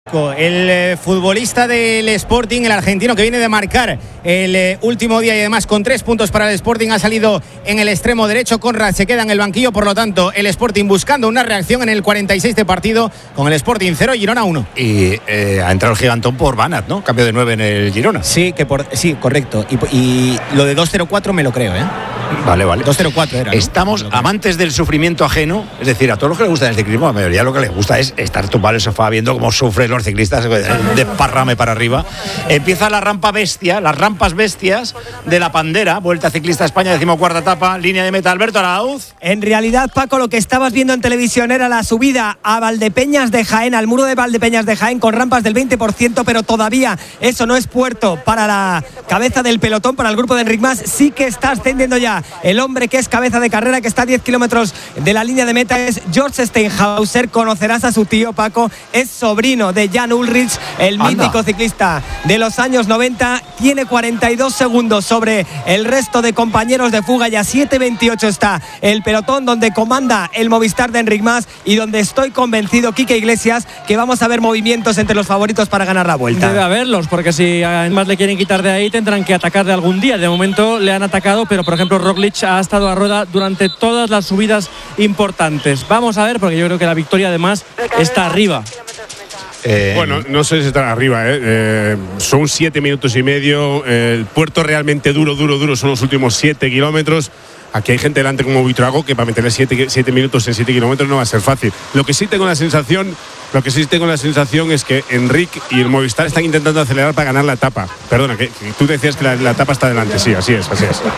El futbolista del Sporting, el argentino que viene de marcar el último día y además con 3 puntos para el Sporting, ha salido en el extremo derecho. Conrad se queda en el banquillo, por lo tanto el Sporting buscando una reacción en el 46 de partido, con el Sporting 0 y Girona 1. Y ha entrado el gigantón por Banat, ¿no? Cambio de 9 en el Girona. Sí, correcto. Y lo de 2-0-4 me lo creo, ¿eh? Vale. 2-0-4 era, ¿no? Estamos amantes del sufrimiento ajeno, es decir, a todos los que les gusta el ciclismo, a la mayoría lo que les gusta es estar tumbado en el sofá viendo cómo sufren los ciclistas de parrame para arriba. Empieza la rampa bestia, las rampas bestias de la Pandera, Vuelta Ciclista España, 14ª etapa, línea de meta. Alberto Arauz. En realidad, Paco, lo que estabas viendo en televisión era la subida a Valdepeñas de Jaén, al muro de Valdepeñas de Jaén, con rampas del 20%, pero todavía eso no es puerto para la cabeza del pelotón, para el grupo de Enric Mas. Sí que está ascendiendo ya el hombre que es cabeza de carrera, que está a 10 kilómetros de la línea de meta, es George Steinhauser. Conocerás a su tío, Paco, es sobrino de Jan Ullrich, el mítico ciclista de los años 90. Tiene 42 segundos sobre el resto de compañeros de fuga, y a 7:28 está el pelotón, donde comanda el Movistar de Enric Mas y donde estoy convencido, Quique Iglesias, que vamos a ver movimientos entre los favoritos para ganar la Vuelta. Debe haberlos, porque si además le quieren quitar de ahí, tendrán que atacarle algún día. De momento le han atacado, pero por ejemplo Roglic ha estado a rueda durante todas las subidas importantes. Vamos a ver, porque yo creo que la victoria además está arriba. Bueno, no sé si están arriba, son 7 minutos y medio. El puerto realmente duro son los últimos 7 kilómetros. Aquí hay gente delante como Buitrago, que para meterle 7 minutos en 7 kilómetros no va a ser fácil. Lo que sí tengo la sensación es que Enric y el Movistar están intentando acelerar para ganar la etapa. Perdona, que tú decías que la etapa está delante. Sí, así es.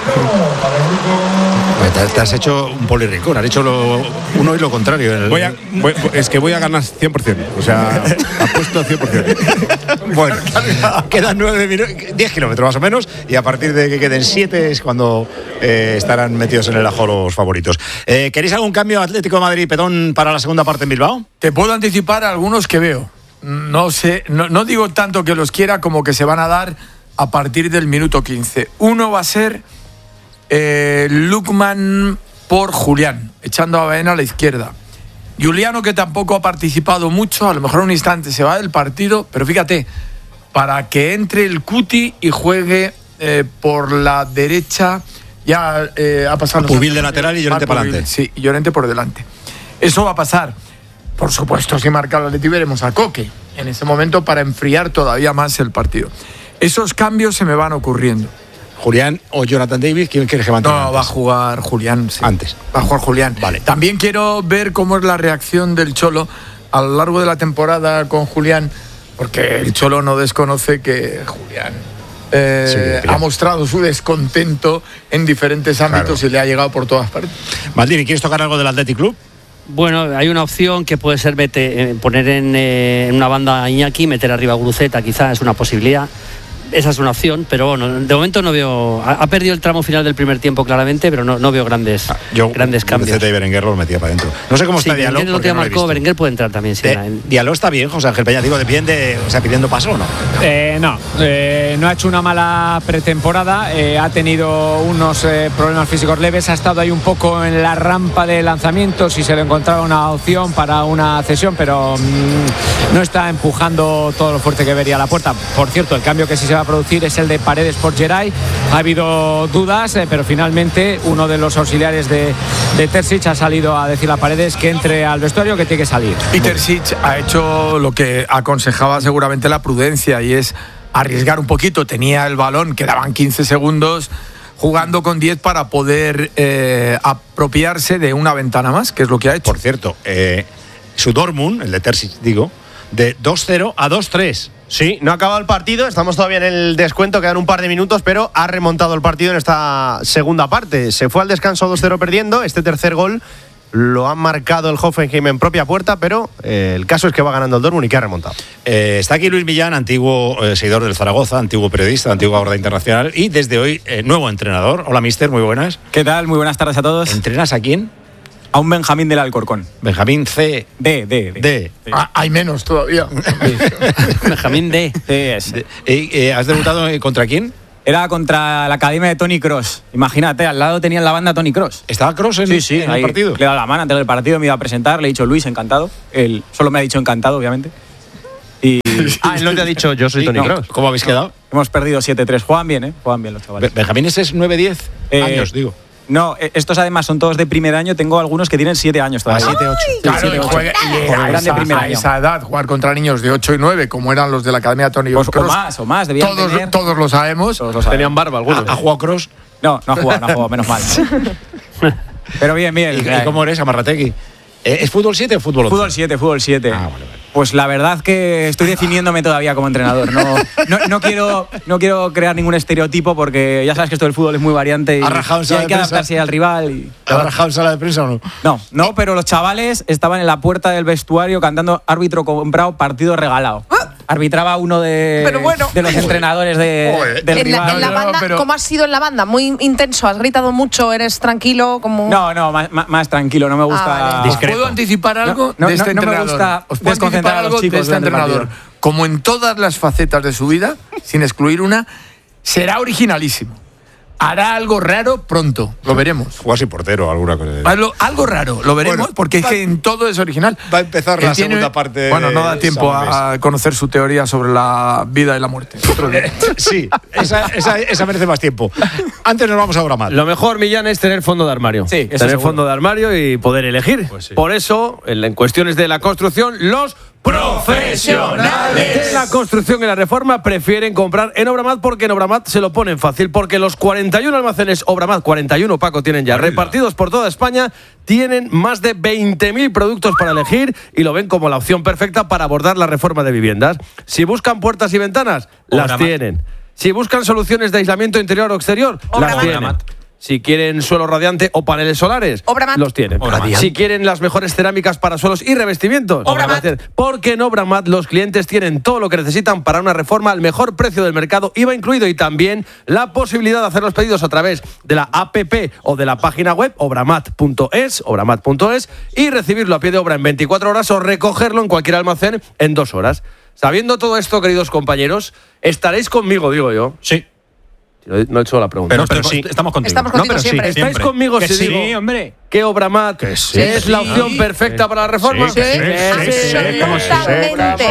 Te has hecho un polirrincón, has hecho uno y lo contrario. Es que voy a ganar 100%. O sea, apuesto 100%. Bueno, quedan 9 minutos, 10 kilómetros más o menos, y a partir de que queden 7 es cuando estarán metidos en el ajo los favoritos. ¿Queréis algún cambio Atlético de Madrid, Petón, para la segunda parte en Bilbao? Te puedo anticipar algunos que veo. No sé, no digo tanto que los quiera como que se van a dar a partir del minuto 15. Uno va a ser Lukman por Julián, echando a Baena a la izquierda. Juliano, que tampoco ha participado mucho, a lo mejor un instante se va del partido, pero fíjate, para que entre el Cuti y juegue por la derecha, ya ha pasado. Pubil de lateral y Llorente para adelante. Sí, y Llorente por delante. Eso va a pasar. Por supuesto, si marca el Atleti veremos a Coque en ese momento para enfriar todavía más el partido. Esos cambios se me van ocurriendo. Julián o Jonathan Davis, ¿quién quieres que mantenga? No, va a jugar Julián. Sí. Antes. Va a jugar Julián. Vale. También quiero ver cómo es la reacción del Cholo a lo largo de la temporada con Julián, porque el Cholo no desconoce que Julián ha mostrado su descontento en diferentes ámbitos, claro, y le ha llegado por todas partes. Maldini, ¿quieres tocar algo del Athletic Club? Bueno, hay una opción que puede ser poner en una banda a Iñaki, meter arriba a Guruceta, quizás es una posibilidad. Esa es una opción, pero bueno, de momento no veo. Ha perdido el tramo final del primer tiempo claramente, pero no veo grandes cambios. Zeta y Berenguer lo metía para adentro. No sé cómo está Diallo. Berenguer lo que marcó, Berenguer puede entrar también. Sí, Diallo está bien, José Ángel Peña, digo, depende, o sea, pidiendo paso o no. No ha hecho una mala pretemporada, ha tenido unos problemas físicos leves, ha estado ahí un poco en la rampa de lanzamiento, si se le encontraba una opción para una cesión, pero no está empujando todo lo fuerte que vería la puerta. Por cierto, el cambio que sí se va a producir es el de Paredes por Geray. Ha habido dudas, pero finalmente uno de los auxiliares de Terzic ha salido a decir a Paredes que entre al vestuario, que tiene que salir. Y Terzic ha hecho lo que aconsejaba seguramente la prudencia, y es arriesgar un poquito. Tenía el balón, quedaban 15 segundos, jugando con 10 para poder apropiarse de una ventana más, que es lo que ha hecho. Por cierto, su Dortmund, el de Terzic, digo, de 2-0 a 2-3. Sí, no ha acabado el partido, estamos todavía en el descuento, quedan un par de minutos, pero ha remontado el partido en esta segunda parte. Se fue al descanso 2-0 perdiendo, este tercer gol lo ha marcado el Hoffenheim en propia puerta, pero el caso es que va ganando el Dortmund y que ha remontado. Está aquí Luis Millán, antiguo seguidor del Zaragoza, antiguo periodista, antigua Horda Internacional y desde hoy nuevo entrenador. Hola, mister, muy buenas. ¿Qué tal? Muy buenas tardes a todos. ¿Entrenas a quién? A un Benjamín del Alcorcón. Benjamín C. D. Hay menos todavía. Benjamín D. ¿Has debutado contra quién? Era contra la academia de Tony Cross. Imagínate, al lado tenían la banda Tony Cross. ¿Estaba Cross en el partido? Le he dado la mano antes del partido, me iba a presentar, le he dicho Luis, encantado. Él solo me ha dicho encantado, obviamente. Y él no te ha dicho yo soy Toni Kroos. ¿Cómo habéis quedado? hemos perdido 7-3. Juegan bien los chavales. Benjamín, ese es 9-10 años, digo. No, estos además son todos de primer año. Tengo algunos que tienen 7 años todavía. 7-8. Claro, eran de primer a año. esa edad, jugar contra niños de 8 y 9, como eran los de la Academia Toni Pues, Kroos. o más, debían tener. Todos lo sabemos. Tenían barba algunos. ¿Ha jugado Kroos? No ha jugado, menos mal. Pero bien. ¿Y cómo eres, Amarrategui? ¿Es fútbol 7 o fútbol 11? Fútbol 7. Vale. Pues la verdad que estoy definiéndome todavía como entrenador. No quiero crear ningún estereotipo porque ya sabes que esto del fútbol es muy variante y hay que adaptarse al rival. ¿Te has rajado en sala de prensa o no? No, pero los chavales estaban en la puerta del vestuario cantando árbitro comprado, partido regalado. Arbitraba uno de los entrenadores del rival. En la banda, ¿cómo has sido en la banda? Muy intenso, has gritado mucho, eres tranquilo, como... No, más tranquilo, no me gusta... Discreto. ¿Puedo anticipar algo de este entrenador? No me gusta desconcentrar a los chicos este entrenador. Como en todas las facetas de su vida, sin excluir una, será originalísimo. Hará algo raro pronto, lo veremos. Juega sin portero, alguna cosa. Algo raro, lo veremos, porque es que en todo es original. Va a empezar la segunda parte. Bueno, no da tiempo a conocer su teoría sobre la vida y la muerte. Sí, esa merece más tiempo. Antes nos vamos a Obramat. Lo mejor, Millán, es tener fondo de armario. Sí, eso tener seguro. fondo de armario y poder elegir. Pues sí. Por eso, en cuestiones de la construcción, los profesionales de la construcción y la reforma prefieren comprar en Obramat porque en Obramat se lo ponen fácil, porque los 41 almacenes Obramat, 41, Paco, tienen ya repartidos por toda España, tienen más de 20.000 productos para elegir y lo ven como la opción perfecta para abordar la reforma de viviendas. Si buscan puertas y ventanas, las tienen. Si buscan soluciones de aislamiento interior o exterior, las tienen. Si quieren suelo radiante o paneles solares, los tienen. Si quieren las mejores cerámicas para suelos y revestimientos, porque en Obramat los clientes tienen todo lo que necesitan para una reforma al mejor precio del mercado, IVA incluido, y también la posibilidad de hacer los pedidos a través de la app o de la página web obramat.es y recibirlo a pie de obra en 24 horas o recogerlo en cualquier almacén en 2 horas. Sabiendo todo esto, queridos compañeros, estaréis conmigo, digo yo. Sí. No he hecho la pregunta. Pero sí, estamos contigo. Estamos contigo siempre. ¿Estáis conmigo si digo hombre. que Obramat es la opción perfecta para la reforma? Sí, absolutamente.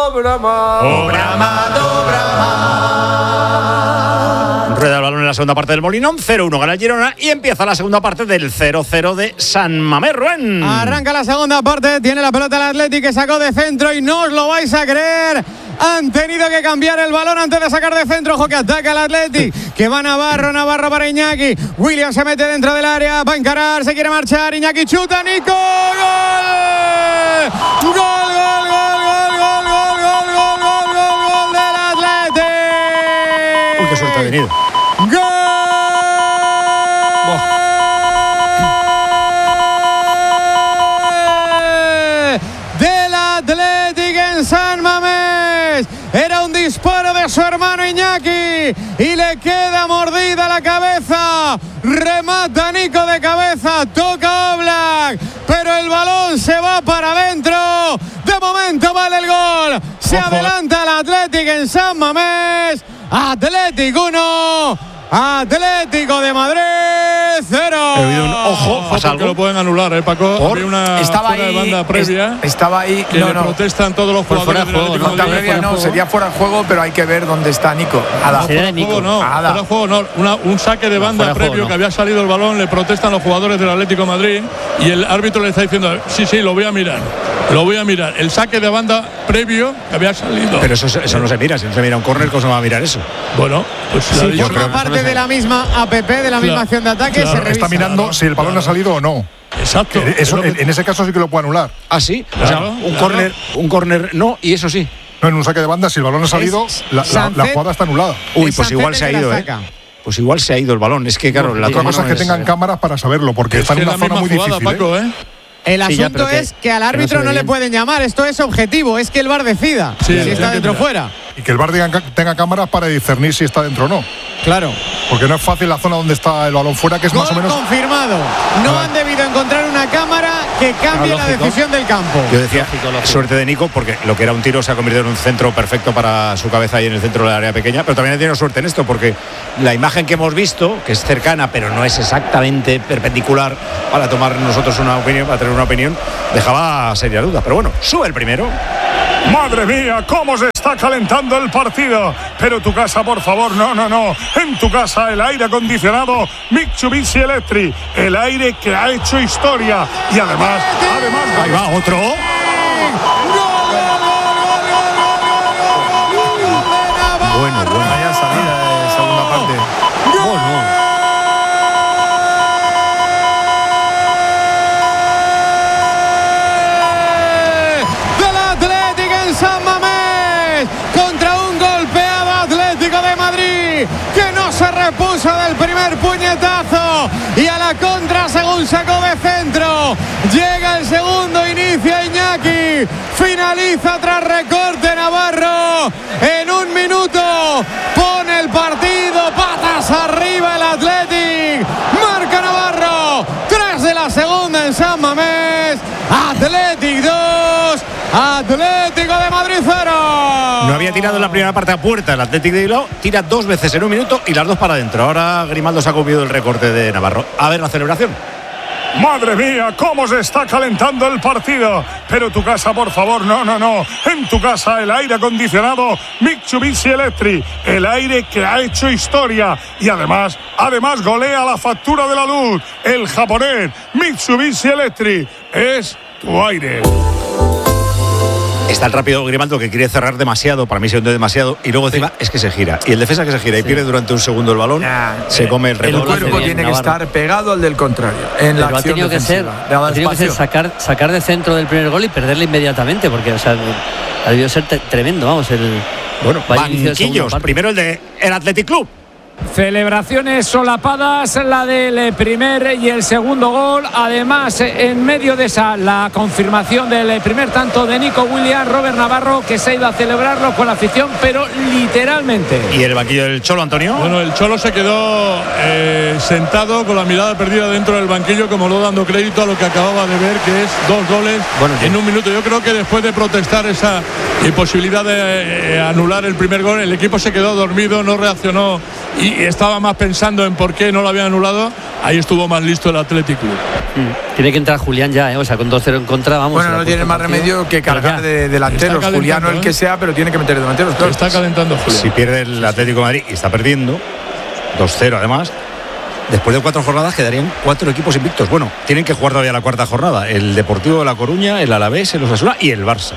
Rueda el balón en la segunda parte del Molinón, 0-1 gana el Girona y empieza la segunda parte del 0-0 de San Mamés. Rubén. Arranca la segunda parte, tiene la pelota el Athletic que sacó de centro y no os lo vais a creer. Han tenido que cambiar el balón antes de sacar de centro. Ojo que ataca el Athletic, que va Navarro para Iñaki. William se mete dentro del área, va a encarar, se quiere marchar. Iñaki chuta, Nico. ¡Gol! ¡Gol del Athletic! Uy, qué suerte ha venido. ¡Gol! Del Athletic en San Mamés. Era un disparo de su hermano Iñaki y le queda mordida la cabeza. Remata Nico de cabeza, toca Oblak, pero el balón se va para adentro. De momento vale el gol. Se adelanta el Athletic en San Mamés. Athletic 1, Atlético de Madrid 0. He oído un ojo, pasa porque algo. lo pueden anular, Paco. Había una Estaba fuera ahí, de banda previa. Estaba ahí. Que le protestan todos los jugadores del Atlético de Falta Madrid. previa no, sería fuera de juego, pero hay que ver dónde está Nico. Nada. Fuera de juego no, fuera de juego no. Un saque de banda previo que había salido el balón, le protestan los jugadores del Atlético de Madrid y el árbitro le está diciendo, sí, lo voy a mirar. Lo voy a mirar. El saque de banda previo que había salido. Pero eso no se mira. Si no se mira un córner, ¿cómo se va a mirar eso? Bueno, pues si forma parte de la misma APP, de la misma acción de ataque, se revisa. Está mirando si el balón ha salido o no. Exacto. Eso, en ese caso sí que lo puede anular. Ah, sí. O sea, un córner no, y eso sí. No, en un saque de banda, si el balón ha salido, la jugada está anulada. Uy, pues igual se ha ido, Pues igual se ha ido el balón. Es que, claro, la otra cosa es que tengan cámaras para saberlo, porque está en una zona muy difícil. Paco, El asunto es que al árbitro no le pueden llamar. Esto es objetivo, es que el VAR decida si está dentro o fuera. Y que el VAR tenga cámaras para discernir si está dentro o no. Claro. Porque no es fácil la zona donde está el balón fuera, que es Gol más o menos. Confirmado. No han debido encontrar una cámara que cambie la decisión del campo. Yo decía, suerte de Nico, porque lo que era un tiro se ha convertido en un centro perfecto para su cabeza ahí en el centro del área pequeña, pero también ha tenido suerte en esto, porque la imagen que hemos visto, que es cercana, pero no es exactamente perpendicular para tomar nosotros una opinión, para tener una opinión, dejaba serias dudas. Pero bueno, sube el primero. Madre mía, cómo se está calentando el partido. Pero tu casa, por favor, no. En tu casa el aire acondicionado Mitsubishi Electric. El aire que ha hecho historia. Y además... Ahí va otro. Bueno, vaya salida de segunda parte. Del Atlético en San Mamés contra un golpeado Atlético de Madrid que no se repuso del primer puñetazo y a la contra según sacó de centro. Llega el segundo, inicia Iñaki, finaliza tras recorte Navarro. En un minuto pone el partido patas arriba el Athletic. Marca Navarro, 3 de la segunda en San Mamés. Athletic 2, Atlético de Madrid 0. No había tirado en la primera parte a puerta el Athletic de Bilbao, tira 2 veces en un minuto y las 2 para adentro. Ahora Grimaldo se ha comido el recorte de Navarro. A ver la celebración. Madre mía, cómo se está calentando el partido. Pero tu casa, por favor, no. En tu casa el aire acondicionado Mitsubishi Electric. El aire que ha hecho historia. Y además golea la factura de la luz. El japonés Mitsubishi Electric es tu aire. Está el rápido Grimaldo que quiere cerrar demasiado, para mí se hunde demasiado, y luego encima es que se gira. Y el defensa que se gira y pierde durante un segundo el balón, se come el rebote. El cuerpo tiene que estar pegado al del contrario. En la acción defensiva. Ha tenido que ser sacar de centro del primer gol y perderle inmediatamente, porque ha debido ser tremendo, vamos. Banquillos, primero el Athletic Club. Celebraciones solapadas, la del primer y el segundo gol. Además, en medio de esa, la confirmación del primer tanto de Nico Williams, Robert Navarro, que se ha ido a celebrarlo con la afición, pero literalmente. ¿Y el banquillo del Cholo, Antonio? Bueno, el Cholo se quedó sentado con la mirada perdida dentro del banquillo, como no dando crédito a lo que acababa de ver, que es 2 goles en un minuto. Yo creo que después de protestar esa imposibilidad de anular el primer gol, el equipo se quedó dormido, no reaccionó y estaba más pensando en por qué no lo habían anulado. Ahí estuvo más listo el Athletic Club. Tiene que entrar Julián ya, o sea, con 2-0 en contra, vamos. Bueno, no tiene más remedio que cargar de delanteros. Julián, el que sea, pero tiene que meter delanteros. Claro. Está calentando Julián. Si pierde el Atlético de Madrid y está perdiendo 2-0 además, después de 4 jornadas quedarían 4 equipos invictos. Bueno, tienen que jugar todavía la 4ª jornada. El Deportivo de La Coruña, el Alavés, el Osasuna y el Barça.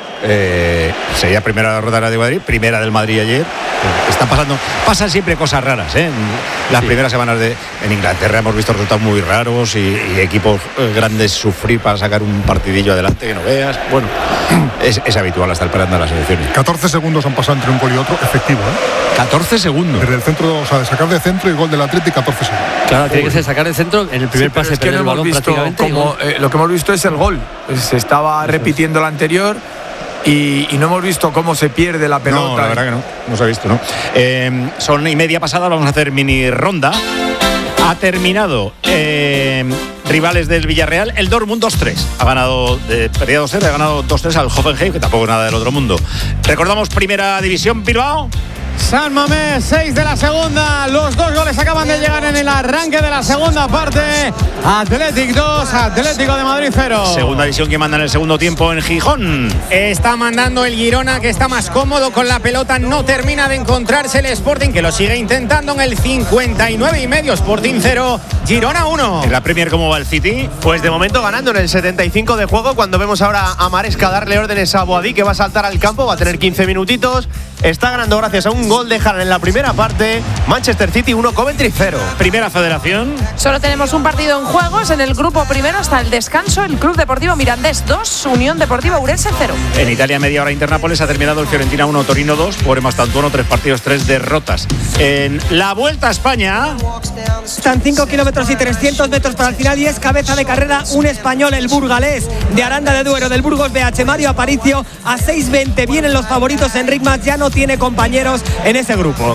Sería primera derrota de Madrid, primera del Madrid ayer. Pasan siempre cosas raras, ¿eh? Las primeras semanas en Inglaterra hemos visto resultados muy raros y equipos grandes sufrir para sacar un partidillo adelante que no veas. Bueno, es habitual hasta el parando de las elecciones. 14 segundos han pasado entre un gol y otro, efectivo, ¿eh? 14 segundos. Desde el centro, o sea, de sacar de centro y gol del Atlético, 14 segundos. Claro, tiene que ser sacar de centro en el primer pase, perder el balón prácticamente. Lo que hemos visto es el gol. Se estaba repitiendo el anterior. Y no hemos visto cómo se pierde la pelota. No, la verdad que no se ha visto, ¿no? Son 1:30 pasadas, vamos a hacer mini ronda. Ha terminado rivales del Villarreal, el Dortmund 2-3. Ha ganado, perdía 2-0, ha ganado 2-3 al Hoffenheim, que tampoco es nada del otro mundo. Recordamos primera división, Bilbao. San Mamés, 6 de la segunda. Los 2 goles acaban de llegar en el arranque de la segunda parte. Athletic 2, Atlético de Madrid 0. Segunda división que manda en el segundo tiempo en Gijón. Está mandando el Girona, que está más cómodo con la pelota. No termina de encontrarse el Sporting, que lo sigue intentando en el 59,5. Sporting 0, Girona 1. En la Premier, ¿cómo va el City? Pues de momento ganando en el 75 de juego. Cuando vemos ahora a Maresca darle órdenes a Boadí, que va a saltar al campo, va a tener 15 minutitos. Está ganando gracias a un gol de Haaland en la primera parte. Manchester City 1, Coventry 0. Primera Federación. Solo tenemos un partido en juegos en el grupo primero hasta el descanso. El Club Deportivo Mirandés 2, Unión Deportiva Urense 0. En Italia, media hora Internápoles, ha terminado el Fiorentina 1, Torino 2. Por Mastantuono, 3 partidos, 3 derrotas. En la Vuelta a España. Están 5 kilómetros y 300 metros para el final y es cabeza de carrera un español, el burgalés de Aranda de Duero, del Burgos BH, Mario Aparicio. A 6:20 vienen los favoritos. Enric Mas ya no tiene compañeros en ese grupo.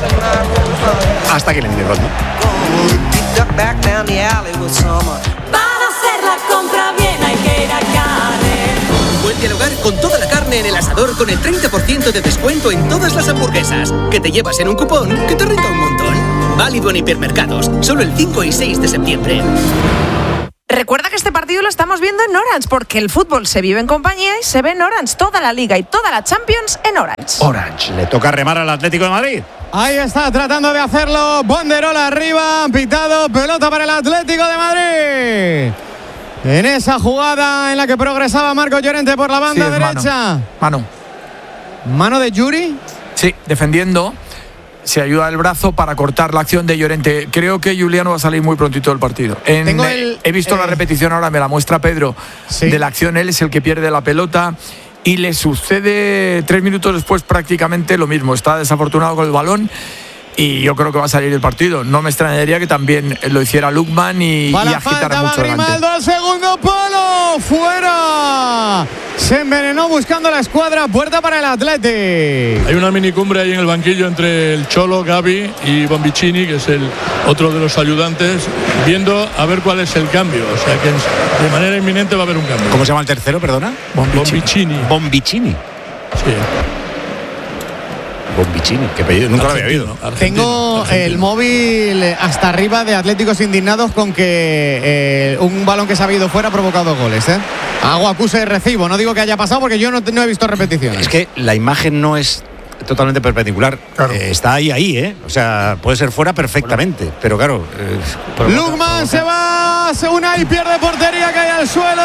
Hasta que le mide ronda. Para hacer la compra bien hay que ir a Carrer. Vuelve al hogar con toda la carne en el asador con el 30% de descuento en todas las hamburguesas. Que te llevas en un cupón que te renta un montón. Válido en hipermercados, solo el 5 y 6 de septiembre. Recuerda que este partido lo estamos viendo en Orange, porque el fútbol se vive en compañía y se ve en Orange. Toda la Liga y toda la Champions en Orange. Orange. Le toca remar al Atlético de Madrid. Ahí está tratando de hacerlo. Banderola arriba, han pitado, pelota para el Atlético de Madrid. En esa jugada en la que progresaba Marcos Llorente por la banda derecha. Mano de Yuri. Sí, defendiendo. Se ayuda el brazo para cortar la acción de Llorente. Creo que Juliano va a salir muy prontito del partido. He visto la repetición ahora, me la muestra Pedro, de la acción. Él es el que pierde la pelota y le sucede 3 minutos después prácticamente lo mismo. Está desafortunado con el balón y yo creo que va a salir del partido. No me extrañaría que también lo hiciera Lukman y agitara mucho delante. Grimaldo al segundo palo, fuera. Se envenenó buscando la escuadra, puerta para el Athletic. Hay una minicumbre ahí en el banquillo entre el Cholo, Gavi y Bombicini, que es el otro de los ayudantes, viendo a ver cuál es el cambio. O sea que de manera inminente va a haber un cambio. ¿Cómo se llama el tercero, perdona? Bombicini. Bombicini. Sí. Bombicini, que apellido, nunca lo había oído. Tengo el móvil hasta arriba de Atléticos indignados con que un balón que se ha ido fuera ha provocado goles. Hago acuse de recibo, no digo que haya pasado porque yo no he visto repeticiones. Es que la imagen no es totalmente perpendicular. Claro. Está ahí, O sea, puede ser fuera perfectamente, pero claro. Lukman se va, Unai pierde portería, cae al suelo,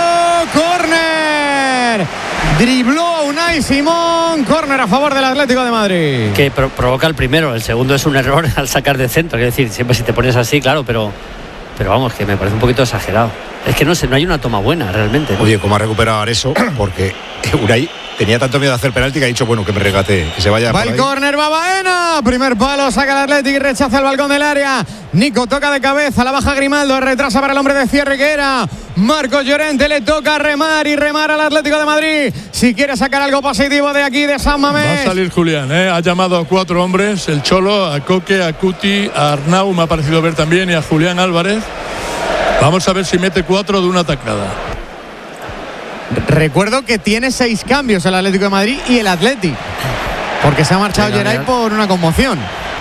córner. Dribló a Unai Simón, córner a favor del Atlético de Madrid. Que provoca el primero, el segundo es un error al sacar de centro. Quiero decir, siempre si te pones así, claro, pero vamos, que me parece un poquito exagerado. Es que no hay una toma buena realmente, ¿no? Oye, ¿cómo ha recuperado eso? Porque Unai tenía tanto miedo de hacer penalti que ha dicho, bueno, que me regate, que se vaya. Va el córner, va Baena. Primer palo, saca el Atlético y rechaza el balcón del área. Nico toca de cabeza, la baja Grimaldo, retrasa para el hombre de cierre que era Marcos Llorente. Le toca remar al Atlético de Madrid. Si quiere sacar algo positivo de aquí, de San Mamés. Va a salir Julián, Ha llamado a 4 hombres, el Cholo, a Coque, a Cuti, a Arnau, me ha parecido ver también, y a Julián Álvarez. Vamos a ver si mete 4 de una tacada. Recuerdo que tiene 6 cambios el Atlético de Madrid y el Athletic, porque se ha marchado Geray por una conmoción.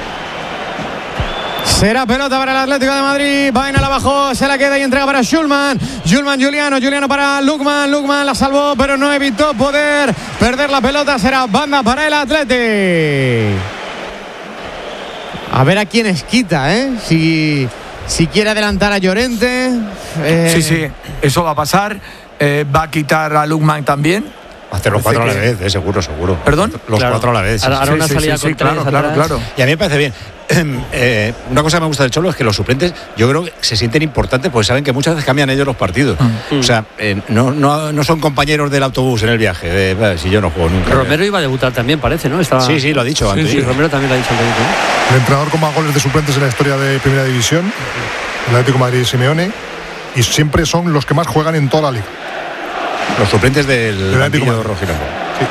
Será pelota para el Atlético de Madrid. Baena la bajó, se la queda y entrega para Schulman. Juliano para Lukman. Lukman la salvó, pero no evitó poder perder la pelota. Será banda para el Athletic. A ver a quiénes quita, Si quiere adelantar a Llorente. Sí, eso va a pasar. Va a quitar a Lukman también. Va a hacer los 4 a la vez, seguro. ¿Perdón? Los 4 a la vez. Ahora una salida con 3 claro. Y a mí me parece bien. Una cosa que me gusta del Cholo es que los suplentes, yo creo que se sienten importantes porque saben que muchas veces cambian ellos los partidos. O sea, no son compañeros del autobús en el viaje. Si yo no juego nunca. Romero iba a debutar también, parece, ¿no? Sí, lo ha dicho antes. Sí, Romero también lo ha dicho antes, ¿no? El entrenador con más goles de suplentes en la historia de Primera División, el Atlético de Madrid, Simeone, y siempre son los que más juegan en toda la liga. Los suplentes del banquillo rojiblanco. Sí.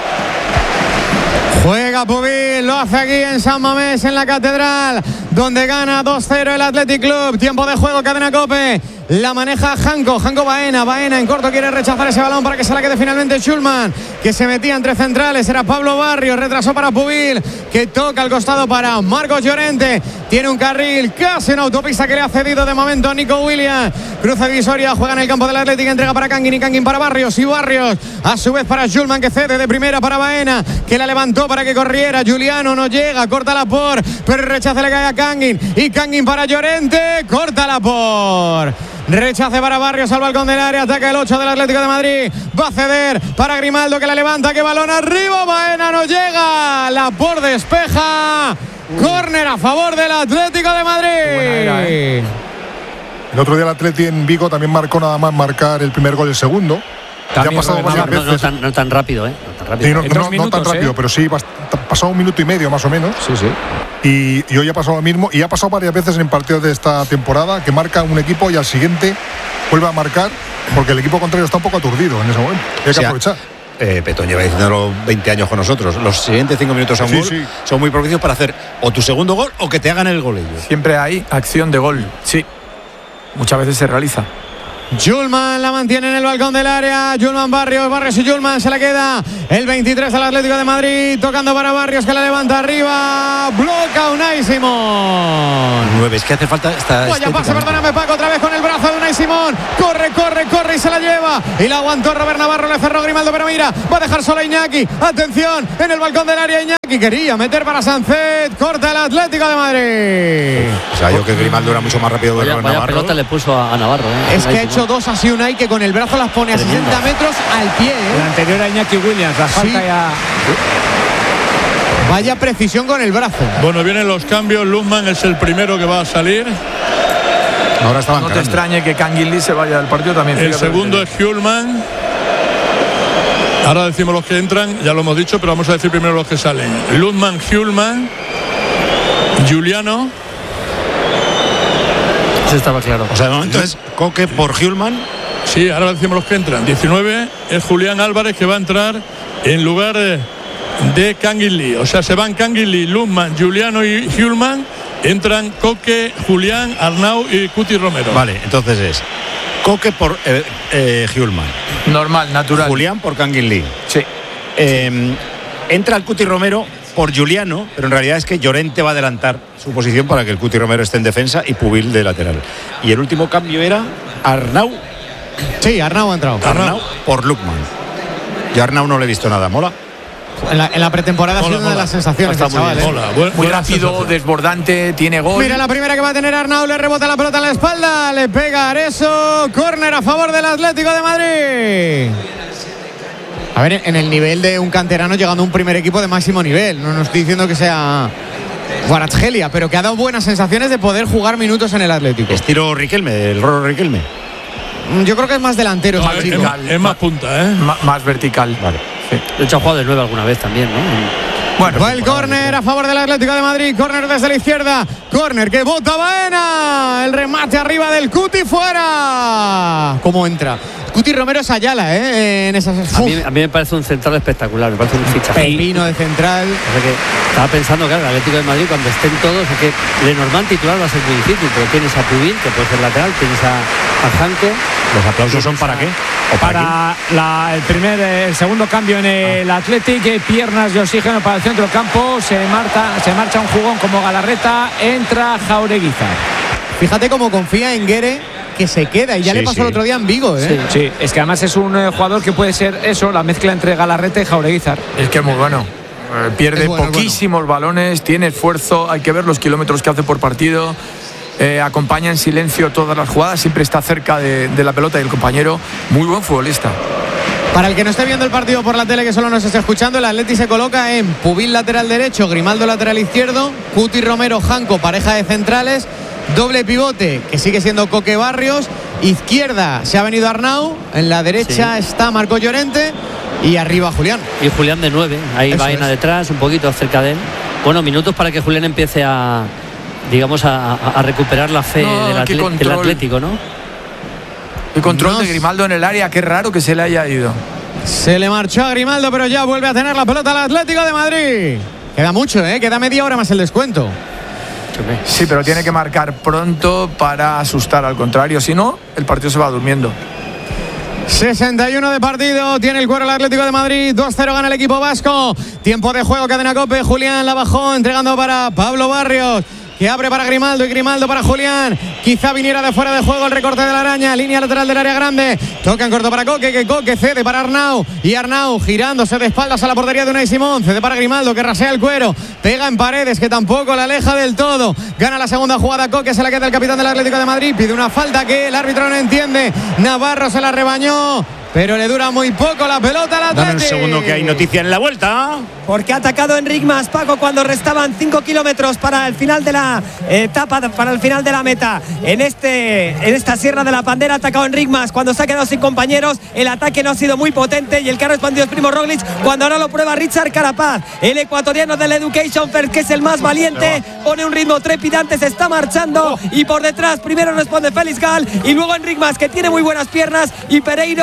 Juega Pubil, lo hace aquí en San Mamés, en la Catedral, donde gana 2-0 el Athletic Club. Tiempo de juego, cadena COPE. La maneja Janko Baena en corto quiere rechazar ese balón para que se la quede finalmente Schulman, que se metía entre centrales, era Pablo Barrios, retrasó para Pubil, que toca al costado para Marcos Llorente, tiene un carril, casi una autopista que le ha cedido de momento Nico Williams, cruza divisoria, juega en el campo del Atlético, entrega para Kangin y Kangin para Barrios, y Barrios a su vez para Schulman, que cede de primera para Baena, que la levantó para que corriera, Juliano no llega, córtala por, pero el rechace le cae a Kangin, y Kangin para Llorente, córtala por. Rechace para Barrios al balcón del área, ataca el 8 del Atlético de Madrid, va a ceder para Grimaldo, que la levanta, que balón arriba, Baena no llega, la por despeja, córner a favor del Atlético de Madrid. El otro día el Atlético en Vigo también marcó nada más marcar el primer gol, el segundo. Ya ha pasado varias veces. No tan rápido, ¿eh? No tan rápido, pero sí, pasado 1 minuto y medio más o menos. Sí. Y hoy ha pasado lo mismo. Y ha pasado varias veces en partidos de esta temporada que marca un equipo y al siguiente vuelve a marcar porque el equipo contrario está un poco aturdido en ese momento. Hay que aprovechar. Petón lleva diciendo los 20 años con nosotros. Los siguientes 5 minutos a un gol son muy propicios para hacer o tu segundo gol o que te hagan el gol ellos. Siempre hay acción de gol. Sí. Muchas veces se realiza. Schulman la mantiene en el balcón del área. Barrios y Schulman, se la queda el 23 al Atlético de Madrid, tocando para Barrios, que la levanta arriba, bloca Unai Simón. 9, es que hace falta esta Vaya pase, perdóname Paco, otra vez con el brazo de Unai Simón. Corre y se la lleva. Y la aguantó Robert Navarro, le cerró Grimaldo, pero mira, va a dejar solo a Iñaki. Atención, en el balcón del área Iñaki. Quería meter para Sánchez. Corta el Atlético de Madrid. O sea, yo que Grimaldo era mucho más rápido que Robert Navarro. Pelota le puso a Navarro. Es que ha hecho dos así Unai, que con el brazo las pone a 60 metros al pie. La anterior a Iñaki Williams, la falta ya. Vaya precisión con el brazo. Bueno, vienen los cambios. Luzman es el primero que va a salir. Ahora está no te extrañe que Canguilí se vaya del partido también. El segundo es Hjulman. Ahora decimos los que entran, ya lo hemos dicho, pero vamos a decir primero los que salen. Luzman, Hjulman, Giuliano. Eso estaba claro. O sea, de momento es Coque por Hjulman. Sí, ahora decimos los que entran. 19 es Julián Álvarez, que va a entrar en lugar de Canguilí. O sea, se van Canguilí, Luzman, Giuliano y Hjulman. Entran Coque, Julián, Arnau y Cuti Romero. Vale, entonces es Coque por Hjulman. Normal, natural. Julián por Canguilí. Sí. Entra el Cuti Romero por Giuliano, pero en realidad es que Llorente va a adelantar su posición para que el Cuti Romero esté en defensa y Pubil de lateral. Y el último cambio era Arnau. Sí, Arnau ha entrado. Arnau por Lukman. Yo a Arnau no le he visto nada. ¿Mola? En la pretemporada ha sido una de las sensaciones del chaval. Muy rápido, desbordante, tiene gol. Mira la primera que va a tener Arnau, le rebota la pelota en la espalda, le pega Areso, córner a favor del Atlético de Madrid. A ver, en el nivel de un canterano llegando a un primer equipo de máximo nivel, no estoy diciendo que sea Kvaratskhelia, pero que ha dado buenas sensaciones de poder jugar minutos en el Atlético. Estilo Riquelme, el Roro Riquelme. Yo creo que es más delantero. Es más punta, ¿eh? Más vertical. Vale. Sí. De hecho ha jugado de 9 alguna vez también, ¿no? Bueno, va el córner a favor del Atlético de Madrid. Córner desde la izquierda. Córner que bota Baena. El remate arriba del Cuti, fuera. ¿Cómo entra? Cuti Romero es Ayala, en esas. A mí me parece un central espectacular. Me parece un fichaje. Pepino de central. O sea que estaba pensando que el Atlético de Madrid, cuando estén todos, es que Lenormand titular va a ser muy difícil. Pero tienes a Pubil, que puede ser lateral. Tienes a Janko. ¿Los aplausos son para qué? Para el segundo cambio en el Athletic, piernas de oxígeno para el centro del campo. Se marcha un jugón como Galarreta. Entra Jaureguizar. Fíjate cómo confía en Guere, que se queda, y ya le pasó el otro día en Vigo. Sí, es que además es un jugador que puede ser eso, la mezcla entre Galarreta y Jaureguizar. Es que es muy bueno. Pierde poquísimos balones, tiene esfuerzo, hay que ver los kilómetros que hace por partido. Acompaña en silencio todas las jugadas, siempre está cerca de la pelota y el compañero. Muy buen futbolista. Para el que no esté viendo el partido por la tele, que solo nos esté escuchando, el Atleti se coloca en Pubil lateral derecho, Grimaldo lateral izquierdo, Cuti Romero, Janko, pareja de centrales, doble pivote que sigue siendo Coque Barrios, izquierda se ha venido Arnau, en la derecha está Marco Llorente y arriba Julián. Y Julián de 9, ahí Baena detrás, un poquito cerca de él. Bueno, minutos para que Julián empiece a recuperar la fe del Atlético, ¿no? El control de Grimaldo en el área, qué raro que se le haya ido. Se le marchó a Grimaldo, pero ya vuelve a tener la pelota al Atlético de Madrid. Queda mucho, queda media hora más el descuento. Sí, pero tiene que marcar pronto para asustar al contrario, si no, el partido se va durmiendo. 61 de partido, tiene el cuero el Atlético de Madrid, 2-0 gana el equipo vasco. Tiempo de juego, cadena COPE, Julián la bajó, entregando para Pablo Barrios, que abre para Grimaldo y Grimaldo para Julián. Quizá viniera de fuera de juego el recorte de la araña. Línea lateral del área grande. Toca en corto para Coque, que Coque cede para Arnau. Y Arnau girándose de espaldas a la portería de Unai Simón. Cede para Grimaldo, que rasea el cuero. Pega en Paredes, que tampoco la aleja del todo. Gana la segunda jugada Coque, se la queda el capitán del Atlético de Madrid. Pide una falta que el árbitro no entiende. Navarro se la rebañó, pero le dura muy poco la pelota al Atlético. Dame un segundo que hay noticia en la vuelta. Porque ha atacado Enric Mas, Paco, cuando restaban 5 kilómetros para el final de la etapa, para el final de la meta. En esta Sierra de la Pandera ha atacado Enric Mas cuando se ha quedado sin compañeros. El ataque no ha sido muy potente y el que ha respondido es Primo Roglic, cuando ahora lo prueba Richard Carapaz, el ecuatoriano del Education First, que es el más valiente. Pone un ritmo trepidante, se está marchando y por detrás primero responde Félix Gal y luego Enric Mas, que tiene muy buenas piernas, y Pereiro trata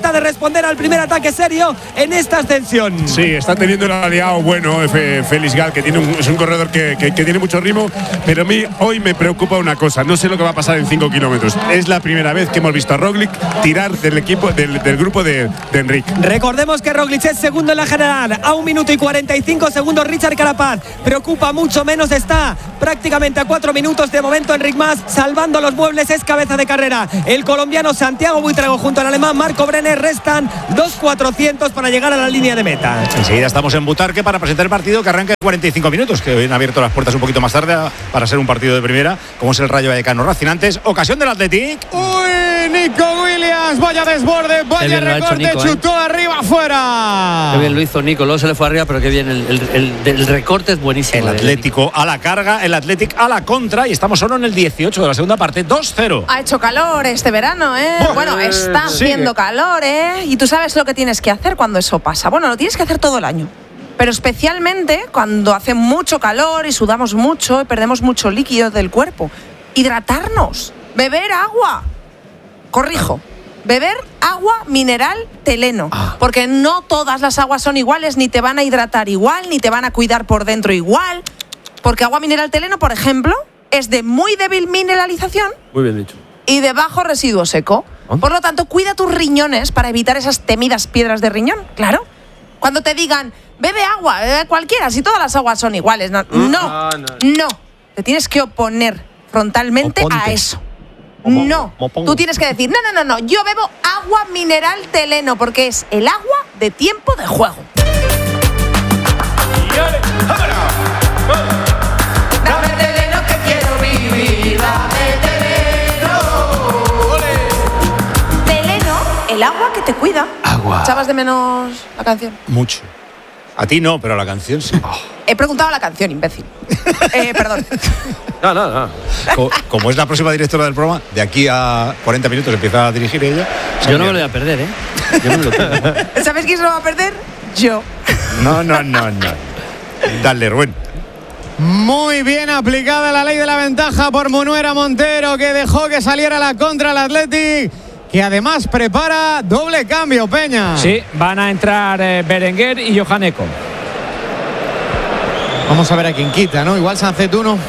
trata de responder al primer ataque serio en esta ascensión. Sí, está teniendo un aliado bueno Félix Gal, que es un corredor que tiene mucho ritmo, pero a mí hoy me preocupa una cosa, no sé lo que va a pasar en 5 kilómetros. Es la primera vez que hemos visto a Roglic tirar del equipo, del grupo de Enric. Recordemos que Roglic es segundo en la general, a 1 minuto y 45 segundos Richard Carapaz. Preocupa mucho menos, está prácticamente a 4 minutos de momento. Enric Mas salvando los muebles, es cabeza de carrera el colombiano Santiago Buitrago junto al alemán Marco Brenner. Restan 2.400 para llegar a la línea de meta. Enseguida estamos en Butarque para presentar el partido que arranca en 45 minutos, que hoy han abierto las puertas un poquito más tarde para ser un partido de primera, como es el Rayo Vallecano Racing. Antes, ocasión del Athletic. ¡Uy! Nico Williams, vaya desborde, vaya recorte, Nico, chutó arriba, afuera. Qué bien lo hizo Nico, luego se le fue arriba, pero qué bien, el recorte es buenísimo. El Atlético a la carga, el Athletic a la contra, y estamos solo en el 18 de la segunda parte, 2-0. Ha hecho calor este verano, bueno, está haciendo calor, y tú sabes lo que tienes que hacer cuando eso pasa. Bueno, lo tienes que hacer todo el año, pero especialmente cuando hace mucho calor y sudamos mucho y perdemos mucho líquido del cuerpo. Hidratarnos, beber agua. Corrijo, beber agua mineral Teleno, porque no todas las aguas son iguales, ni te van a hidratar igual, ni te van a cuidar por dentro igual, porque agua mineral Teleno, por ejemplo, es de muy débil mineralización. Muy bien dicho. Y de bajo residuo seco. Por lo tanto, cuida tus riñones para evitar esas temidas piedras de riñón, claro. Cuando te digan, bebe agua, bebe cualquiera, si todas las aguas son iguales. No. Te tienes que oponer frontalmente a eso. No, tú tienes que decir, no, yo bebo agua mineral Teleno, porque es el agua de tiempo de juego. Dame Teleno que quiero vivir, dame Teleno. Teleno, el agua que te cuida. Agua. ¿Echabas de menos la canción? Mucho. A ti no, pero a la canción sí. He preguntado la canción, imbécil. Perdón. No. Como es la próxima directora del programa, de aquí a 40 minutos empieza a dirigir ella. Yo no me lo voy a perder, Yo no me lo pierdo. ¿Sabes quién se lo va a perder? Yo. No. Dale, Rubén. Muy bien aplicada la ley de la ventaja por Munuera Montero, que dejó que saliera la contra el Athletic, que además prepara doble cambio, Peña. Sí, van a entrar Berenguer y Johaneko. Vamos a ver a quién quita, ¿no? Igual Sancetuno.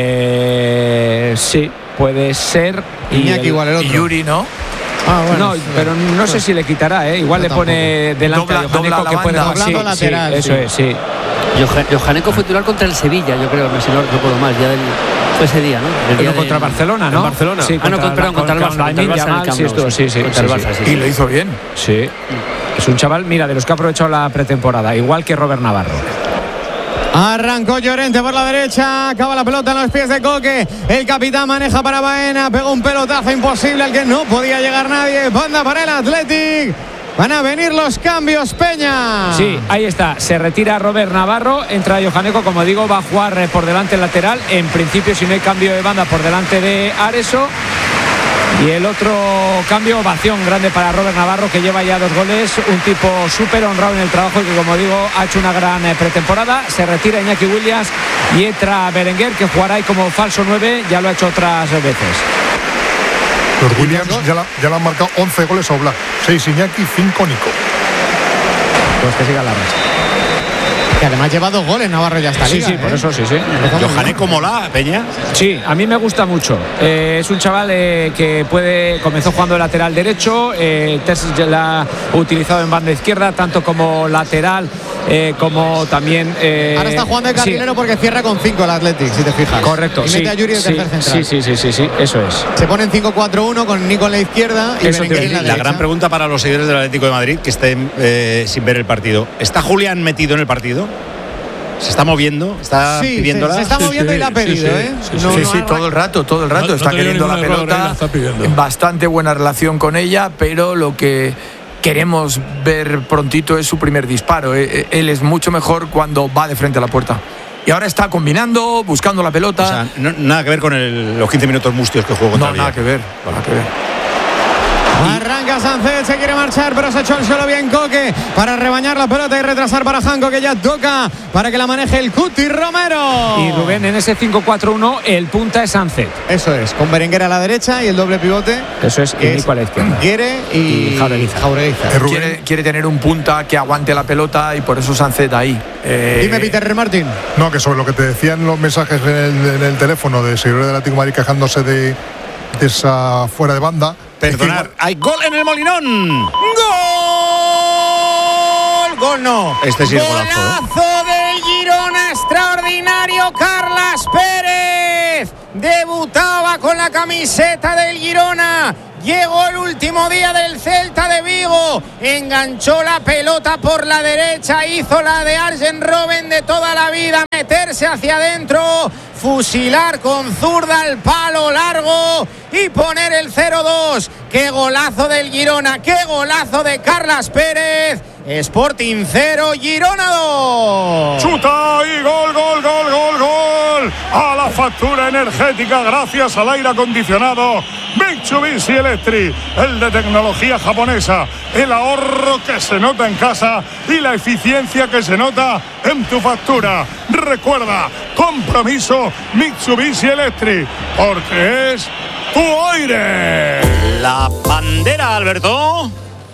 Sí, puede ser. Iñaki igual el otro. Y Yuri, ¿no? Bueno, no, pero no sé si le quitará, Igual le pone delante a Johaneko, que puede doblando lateral. Eso es, sí. Johaneko fue titular contra el Sevilla, yo creo, si no recuerdo mal, fue ese día, ¿no? El día contra Barcelona, ¿no? En Barcelona. Sí, contra el Barça. Y lo hizo bien. Sí. Es un chaval, mira, de los que ha aprovechado la pretemporada, igual que Robert Navarro. Arrancó Llorente por la derecha, acaba la pelota en los pies de Coque. El capitán maneja para Baena, pegó un pelotazo imposible al que no podía llegar nadie. Banda para el Athletic. Van a venir los cambios, Peña. Sí, ahí está. Se retira Robert Navarro, entra Johaneko, como digo, va a jugar por delante el lateral. En principio, si no hay cambio de banda, por delante de Areso. Y el otro cambio, ovación grande para Robert Navarro, que lleva ya 2 goles, un tipo súper honrado en el trabajo y que, como digo, ha hecho una gran pretemporada. Se retira Iñaki Williams y entra Berenguer, que jugará ahí como falso 9, ya lo ha hecho otras veces. Los Williams ya le han marcado 11 goles a Oblak, 6 Iñaki, 5 Nico. Pues que siga la racha. Que además lleva 2 goles Navarro ya está. Sí, por eso sí. Johaneko mola, Peña. Sí, a mí me gusta mucho. Es un chaval que comenzó jugando de lateral derecho, Tess la ha utilizado en banda izquierda, tanto como lateral como también. Ahora está jugando de carrilero porque cierra con 5 el Athletic, si te fijas. Correcto. Y mete a Yuri de tercer central. Sí, eso es. Se ponen 5-4-1 con Nico en la izquierda y Berenguer en la derecha. La gran pregunta para los seguidores del Atlético de Madrid que estén sin ver el partido. ¿Está Julián metido en el partido? ¿Se está moviendo? ¿Está pidiéndola? Se está moviendo y la ha pedido, Sí, todo el rato. Está queriendo la pelota. Bastante buena relación con ella, pero lo que queremos ver prontito es su primer disparo. Él es mucho mejor cuando va de frente a la puerta. Y ahora está combinando, buscando la pelota. O sea, nada que ver con los 15 minutos mustios que jugó contra nada que ver. Arranca Sánchez, se quiere marchar, pero se echó el suelo bien Coque para rebañar la pelota y retrasar para Janko, que ya toca para que la maneje el Cuti Romero. Y Rubén, en ese 5-4-1 el punta es Sánchez. Eso es, con Berenguer a la derecha y el doble pivote. Eso es, y Nico a la izquierda. Guere y Jaureguiza. Quiere tener un punta que aguante la pelota y por eso Sánchez ahí. Dime, Peter Martín. No, que sobre lo que te decían los mensajes en el teléfono de seguidores del Atlético de Madrid quejándose de esa fuera de banda. Perdonad, hay gol en el Molinón. ¡Gol! ¡Gol no! Este sí es golazo. Golazo del Girona, extraordinario. Carlas Pérez debutaba con la camiseta del Girona. Llegó el último día del Celta de Vigo, enganchó la pelota por la derecha, hizo la de Arjen Robben de toda la vida, meterse hacia adentro, fusilar con zurda al palo largo y poner el 0-2. ¡Qué golazo del Girona! ¡Qué golazo de Carlas Pérez! Sporting 0, Girona 2. Chuta y gol, gol, gol, gol, gol. A la factura energética gracias al aire acondicionado Mitsubishi Electric, el de tecnología japonesa, el ahorro que se nota en casa y la eficiencia que se nota en tu factura. Recuerda, compromiso Mitsubishi Electric, porque es tu aire. La bandera, Alberto.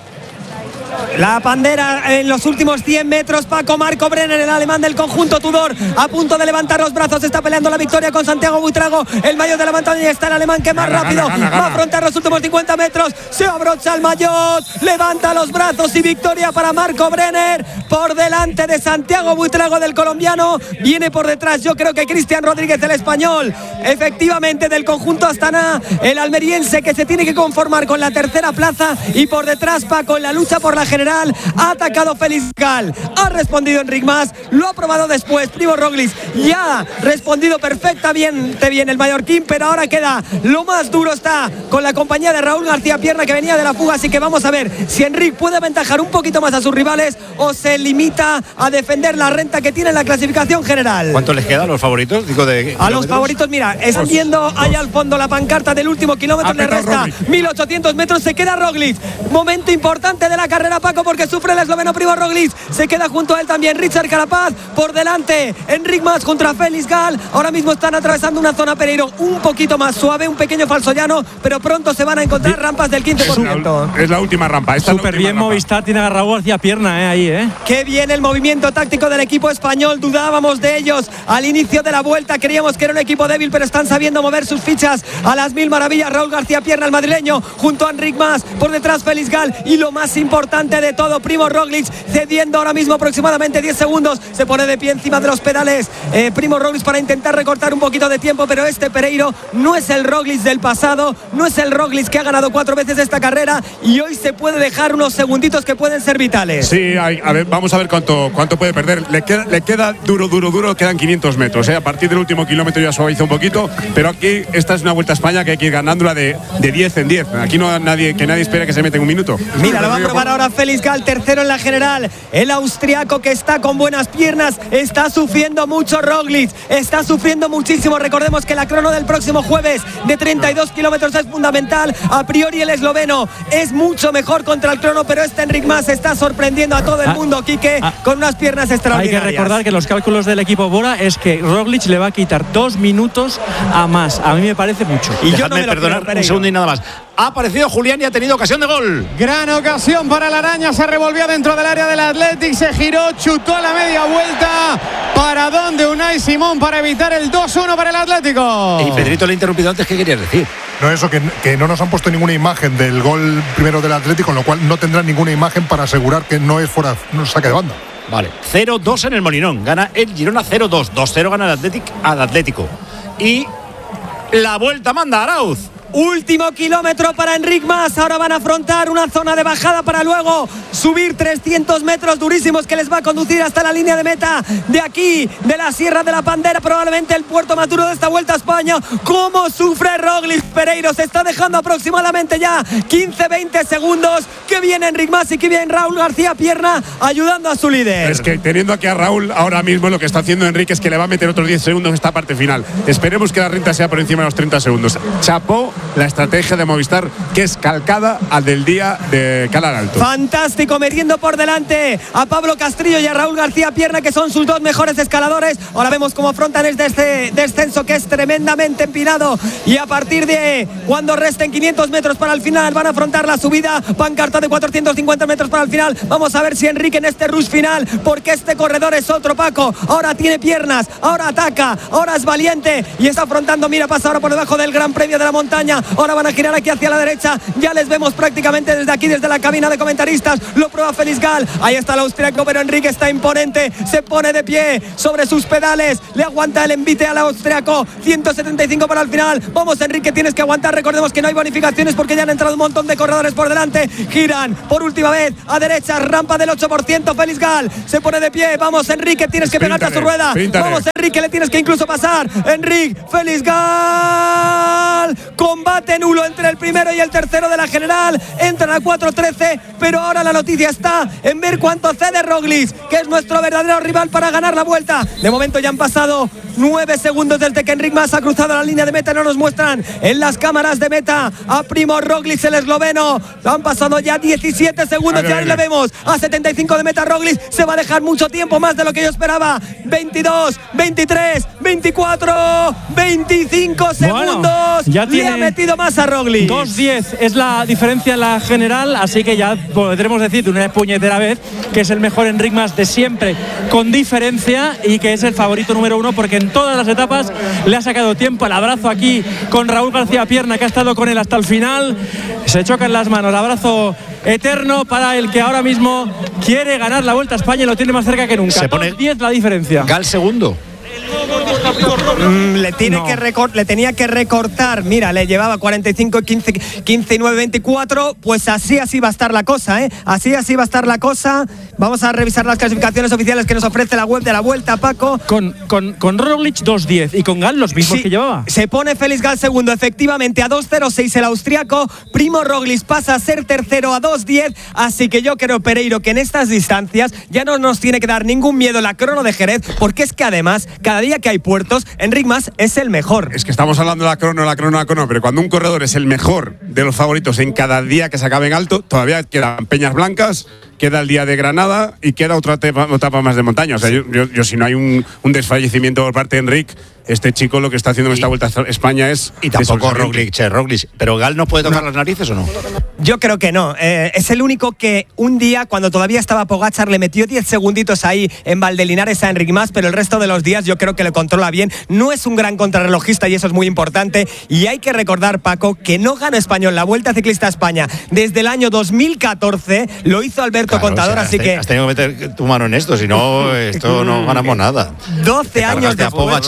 La bandera en los últimos 100 metros. Paco Marco Brenner, el alemán del conjunto Tudor, a punto de levantar los brazos. Está peleando la victoria con Santiago Buitrago, el maillot de la montaña. Está el alemán que más rápido va a afrontar los últimos 50 metros. Se abrocha el maillot, levanta los brazos y victoria para Marco Brenner por delante de Santiago Buitrago, del colombiano. Viene por detrás, yo creo que Cristian Rodríguez, el español, efectivamente del conjunto Astana, el almeriense, que se tiene que conformar con la tercera plaza. Y por detrás Paco, en la lucha por la general, ha atacado Félix Gal, ha respondido Enric Mas, lo ha probado después Primo Roglic, ya ha respondido perfectamente bien el mallorquín, pero ahora queda lo más duro, está con la compañía de Raúl García Pierna, que venía de la fuga. Así que vamos a ver si Enric puede aventajar un poquito más a sus rivales o se limita a defender la renta que tiene en la clasificación general. ¿Cuánto les queda a los favoritos? A los favoritos, mira, están viendo allá al fondo la pancarta del último kilómetro, le resta 1800 metros, se queda Roglic, momento importante de la carrera, Paco, porque sufre el esloveno Primo Roglic, se queda junto a él también Richard Carapaz, por delante Enric Mas contra Félix Gal. Ahora mismo están atravesando una zona, Pereiro, un poquito más suave, un pequeño falso llano, pero pronto se van a encontrar rampas del 15%. Es la última rampa. Súper bien Movistar, tiene agarrado García Pierna ahí, Qué bien el movimiento táctico del equipo español, dudábamos de ellos al inicio de la vuelta, creíamos que era un equipo débil, pero están sabiendo mover sus fichas a las mil maravillas. Raúl García Pierna, el madrileño, junto a Enric Mas, por detrás Félix Gal, y lo más importante de todo, Primo Roglic, cediendo ahora mismo aproximadamente 10 segundos, se pone de pie encima de los pedales Primo Roglic para intentar recortar un poquito de tiempo, pero este Pereiro no es el Roglic del pasado, no es el Roglic que ha ganado 4 veces esta carrera, y hoy se puede dejar unos segunditos que pueden ser vitales. Sí, a ver, vamos a ver cuánto puede perder. Le queda duro, quedan 500 metros. A partir del último kilómetro ya suaviza un poquito, pero aquí esta es una Vuelta a España que hay que ir ganándola de 10 en 10. Aquí no nadie espera que se meta en un minuto. Mira, lo va a probar ahora Félix Gal, tercero en la general. El austriaco, que está con buenas piernas, está sufriendo mucho Roglic, está sufriendo muchísimo. Recordemos que la crono del próximo jueves de 32 kilómetros es fundamental. A priori el esloveno es mucho mejor contra el crono, pero este Enric Mas está sorprendiendo a todo el mundo, Quique, con unas piernas extraordinarias. Hay que recordar que los cálculos del equipo Bora es que Roglic le va a quitar 2 minutos a Mas. A mí me parece mucho. Y dejadme perdonar un segundo y nada más. Ha aparecido Julián y ha tenido ocasión de gol. Gran ocasión para la araña, se revolvió dentro del área del Athletic, se giró, chutó a la media vuelta. ¿Para dónde Unai Simón para evitar el 2-1 para el Atlético? Y Pedrito le he interrumpido antes, ¿qué querías decir? No, eso, que no nos han puesto ninguna imagen del gol primero del Atlético, con lo cual no tendrán ninguna imagen para asegurar que no es fuera, no saque de banda. Vale, 0-2 en el Molinón, gana el Girona 0-2, 2-0 gana el Atlético. Y la vuelta manda Arauz. Último kilómetro para Enric Mas. Ahora van a afrontar una zona de bajada para luego subir 300 metros durísimos que les va a conducir hasta la línea de meta de aquí, de la Sierra de la Pandera, probablemente el puerto más duro de esta Vuelta a España. ¿Cómo sufre Roglic, Pereiro? Se está dejando aproximadamente ya 15-20 segundos. Qué bien Enric Mas y qué bien Raúl García Pierna ayudando a su líder. Es que teniendo aquí a Raúl ahora mismo, lo que está haciendo Enrique es que le va a meter otros 10 segundos en esta parte final. Esperemos que la renta sea por encima de los 30 segundos. Chapó la estrategia de Movistar, que es calcada al del día de Calar Alto. Fantástico, metiendo por delante a Pablo Castrillo y a Raúl García Pierna, que son sus dos mejores escaladores. Ahora vemos cómo afrontan este descenso, que es tremendamente empinado, y a partir de cuando resten 500 metros para el final van a afrontar la subida. Pancarta de 450 metros para el final. Vamos a ver si Enrique en este rush final, porque este corredor es otro, Paco. Ahora tiene piernas, ahora ataca, ahora es valiente y está afrontando. Mira, pasa ahora por debajo del Gran Premio de la Montaña. Ahora van a girar aquí hacia la derecha. Ya les vemos prácticamente desde aquí, desde la cabina de comentaristas. Lo prueba Félix Gal. Ahí está el austriaco, pero Enrique está imponente. Se pone de pie sobre sus pedales. Le aguanta el envite al austriaco. 175 para el final. Vamos, Enrique, tienes que aguantar. Recordemos que no hay bonificaciones porque ya han entrado un montón de corredores por delante. Giran por última vez a derecha. Rampa del 8%. Félix Gal se pone de pie. Vamos, Enrique, tienes que pegarte a su rueda. Vamos, Enrique, le tienes que incluso pasar. Enrique, Félix Gal. Combate nulo entre el primero y el tercero de la general. Entran a 4:13, pero ahora la noticia está en ver cuánto cede Roglic, que es nuestro verdadero rival para ganar la vuelta. De momento ya han pasado 9 segundos desde que Enric Mas ha cruzado la línea de meta. No nos muestran en las cámaras de meta a Primo Roglic, el esloveno. Han pasado ya 17 segundos y ahí le vemos a 75 de meta. Roglic se va a dejar mucho tiempo, más de lo que yo esperaba. 22, 23, 24, 25 segundos. Ya le ha metido más a Roglic. 2:10 es la diferencia en la general, así que ya podremos decir de una puñetera vez que es el mejor Enric Mas de siempre, con diferencia, y que es el favorito número 1 porque en todas las etapas le ha sacado tiempo. El abrazo aquí con Raúl García Pierna, que ha estado con él hasta el final. Se chocan las manos, el abrazo eterno para el que ahora mismo quiere ganar la Vuelta a España y lo tiene más cerca que nunca. Se pone 10 la diferencia. Gal segundo. Le tenía que recortar. Mira, le llevaba 45, 15 y 9, 24. Pues así va a estar la cosa, ¿eh? Así va a estar la cosa. Vamos a revisar las clasificaciones oficiales que nos ofrece la web de la Vuelta, Paco. Con Roglic 2:10 y con Gal los mismos que llevaba. Se pone Félix Gal segundo, efectivamente, a 2:06 el austriaco. Primo Roglic pasa a ser tercero a 2:10. Así que yo creo, Pereiro, que en estas distancias ya no nos tiene que dar ningún miedo la crono de Jerez, porque es que además, cada día que hay puertos, Enric Mas es el mejor. Es que estamos hablando de la crono, pero cuando un corredor es el mejor de los favoritos en cada día que se acabe en alto, todavía quedan Peñas Blancas, queda el día de Granada y queda otra etapa más de montaña. O sea, yo si no hay un desfallecimiento por parte de Enric, este chico lo que está haciendo en esta Vuelta a España es... Y tampoco Roglic. ¿Pero Gal no puede tocar las narices o no? Yo creo que no. Es el único que un día, cuando todavía estaba Pogačar, le metió 10 segunditos ahí en Valdelinares a Enric Mas, pero el resto de los días yo creo que lo controla bien. No es un gran contrarrelojista y eso es muy importante. Y hay que recordar, Paco, que no gana Español la Vuelta Ciclista a España desde el año 2014. Lo hizo Alberto Contador, así que... Has tenido que meter tu mano en esto, si no, esto no ganamos nada. 12 años después.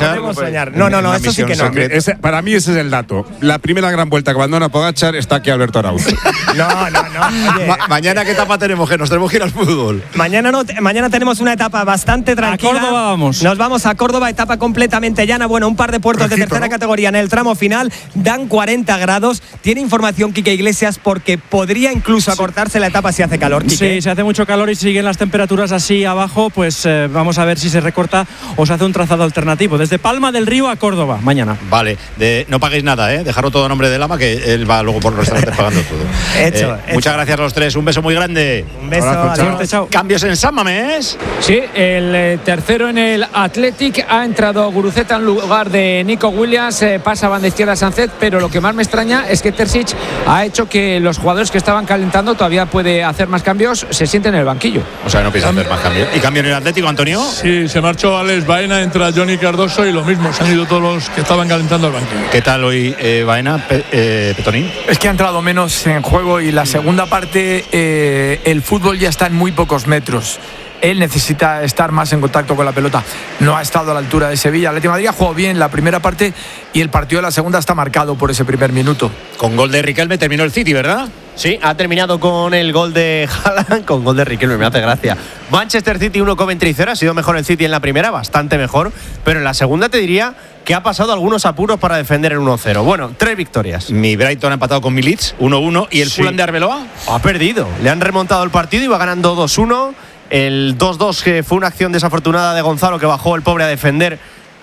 No, eso sí que no. Para mí ese es el dato. La primera gran vuelta que abandona Pogačar está aquí Alberto Arauz. No. Oye, mañana, ¿qué etapa tenemos? Que nos tenemos que ir al fútbol. Mañana tenemos una etapa bastante tranquila. A Córdoba vamos. Nos vamos a Córdoba, etapa completamente llana. Bueno, un par de puertos de tercera categoría en el tramo final. Dan 40 grados. Tiene información Quique Iglesias porque podría incluso acortarse la etapa si hace calor, Quique. Sí, se hace mucho calor y siguen las temperaturas así abajo, pues vamos a ver si se recorta o se hace un trazado alternativo. Desde Palma del Río a Córdoba, mañana. Vale, no paguéis nada, dejarlo todo a nombre de Lama, que él va luego por los restaurantes pagando todo. Hecho. Muchas gracias a los tres, un beso muy grande. Un beso, suerte, chao. Cambios en San Mamés. Sí, el tercero en el Athletic ha entrado Guruceta en lugar de Nico Williams, pasa banda izquierda Sánchez, pero lo que más me extraña es que Terzic ha hecho que los jugadores que estaban calentando, todavía puede hacer más cambios, se sienten en el banquillo. O sea, no piensa hacer más cambios. ¿Y cambio en el Atlético, Antonio? Sí, se marchó Alex Baena, entra Johnny Cardoso y lo mismo, se han ido todos los que estaban calentando el banquillo. ¿Qué tal hoy Baena, Petonín? Es que ha entrado menos en juego y la segunda parte el fútbol ya está en muy pocos metros. Él necesita estar más en contacto con la pelota. No ha estado a la altura de Sevilla. El Atlético de Madrid ha jugado bien la primera parte y el partido de la segunda está marcado por ese primer minuto. Con gol de Riquelme terminó el City, ¿verdad? Sí, ha terminado con el gol de Haaland, con gol de Riquelme, me hace gracia. Manchester City 1, Coventry 0, ha sido mejor el City en la primera, bastante mejor, pero en la segunda te diría que ha pasado algunos apuros para defender el 1-0. Bueno, 3 victorias. Mi Brighton ha empatado con mi Leeds 1-1 y el Fulham de Arbeloa ha perdido. Le han remontado el partido y va ganando 2-1. El 2-2 que fue una acción desafortunada de Gonzalo, que bajó el pobre a defender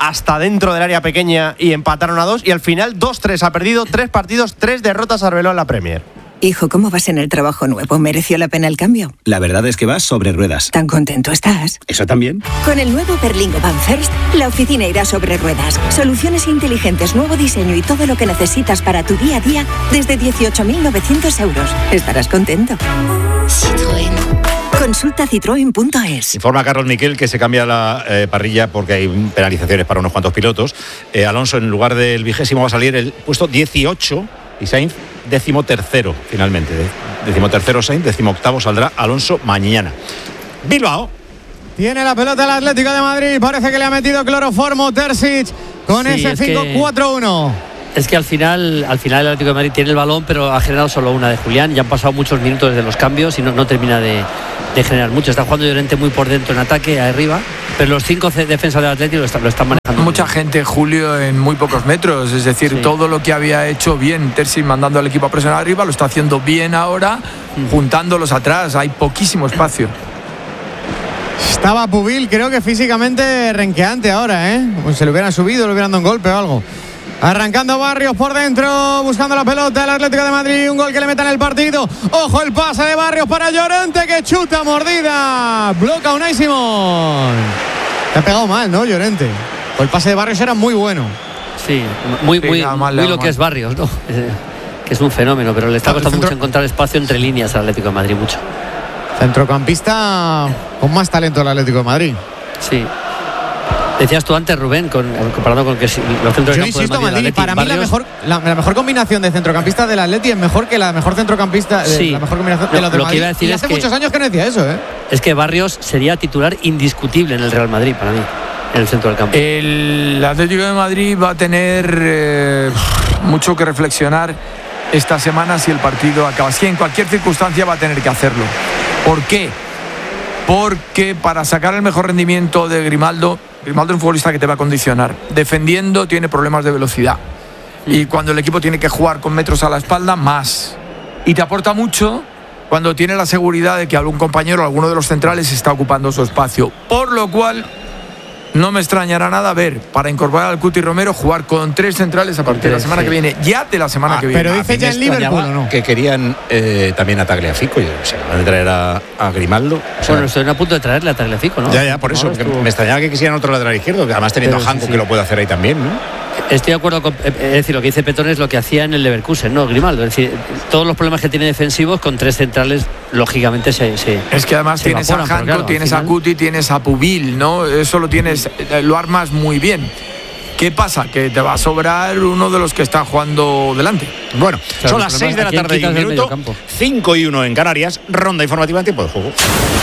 hasta dentro del área pequeña y empataron a 2. Y al final 2-3. Ha perdido 3 partidos, 3 derrotas Arbeloa en la Premier. Hijo, ¿cómo vas en el trabajo nuevo? ¿Mereció la pena el cambio? La verdad es que vas sobre ruedas. ¿Tan contento estás? ¿Eso también? Con el nuevo Berlingo Van First, la oficina irá sobre ruedas. Soluciones inteligentes, nuevo diseño y todo lo que necesitas para tu día a día desde 18.900 euros. Estarás contento. Citroën. Consulta citroen.es. Informa Carlos Miquel que se cambia la parrilla porque hay penalizaciones para unos cuantos pilotos. Alonso, en lugar del 20º, va a salir el puesto 18 y Sainz 13º finalmente. 13º Sainz, 18º saldrá Alonso mañana. Bilbao. Tiene la pelota el Atlético de Madrid. Parece que le ha metido cloroformo Terzic con ese 5-4-1. Es que al final el Atlético de Madrid tiene el balón, pero ha generado solo una de Julián. Ya han pasado muchos minutos desde los cambios y no termina de generar mucho. Está jugando Llorente muy por dentro en ataque, arriba, pero los 5 defensas del Atlético lo están manejando. Mucha gente, Julio, en muy pocos metros. Es decir, todo lo que había hecho bien Terzic mandando al equipo a presionar arriba, lo está haciendo bien ahora, juntándolos atrás. Hay poquísimo espacio. Estaba Pubil, creo que físicamente renqueante ahora, ¿eh? Pues se le hubieran subido, le hubieran dado un golpe o algo. Arrancando Barrios por dentro, buscando la pelota el Atlético de Madrid, un gol que le meta en el partido. Ojo el pase de Barrios para Llorente, que chuta, mordida, bloca Unai Simón. Te ha pegado mal, ¿no, Llorente? El pase de Barrios era muy bueno. Sí, muy lo que es Barrios, ¿no? Que es un fenómeno, pero le está costando mucho encontrar espacio entre líneas al Atlético de Madrid, mucho. Centrocampista con más talento del Atlético de Madrid. Sí. Decías tú antes, Rubén, comparado con que los centros de campo insisto, del Madrid, para mí la mejor combinación de centrocampistas del Atleti es mejor que la mejor centrocampista, la mejor combinación de los del Madrid. Y hace muchos años que no decía eso, ¿eh? Es que Barrios sería titular indiscutible en el Real Madrid para mí, en el centro del campo. El Atlético de Madrid va a tener mucho que reflexionar esta semana si el partido acaba. Si en cualquier circunstancia va a tener que hacerlo. ¿Por qué? Porque para sacar el mejor rendimiento de Grimaldo es un futbolista que te va a condicionar. Defendiendo tiene problemas de velocidad. Y cuando el equipo tiene que jugar con metros a la espalda, más. Y te aporta mucho cuando tiene la seguridad de que algún compañero, alguno de los centrales, está ocupando su espacio. Por lo cual, no me extrañará nada ver, para incorporar al Cuti Romero, jugar con 3 centrales a partir de la semana que viene. Ya de la semana que viene. Pero dice ya en Liverpool, ¿o no? Que querían también a Tagliafico. O sea, van a traer a Grimaldo. O sea, bueno, estoy a punto de traerle a Tagliafico, ¿no? Ya, por eso. Me extrañaba que quisieran otro lateral izquierdo, que además teniendo a Janko, que lo puede hacer ahí también, ¿no? Estoy de acuerdo con, es decir, lo que dice Petón es lo que hacía en el Leverkusen, ¿no? Grimaldo. Es decir, todos los problemas que tiene defensivos con 3 centrales, lógicamente es que además tienes a Janko, tienes a Cuti, tienes a Pubil, ¿no? Eso lo armas muy bien. ¿Qué pasa? Que te va a sobrar uno de los que está jugando delante. Bueno, son las 6 de la tarde y un minuto, 5:01 en Canarias, ronda informativa en tiempo de juego.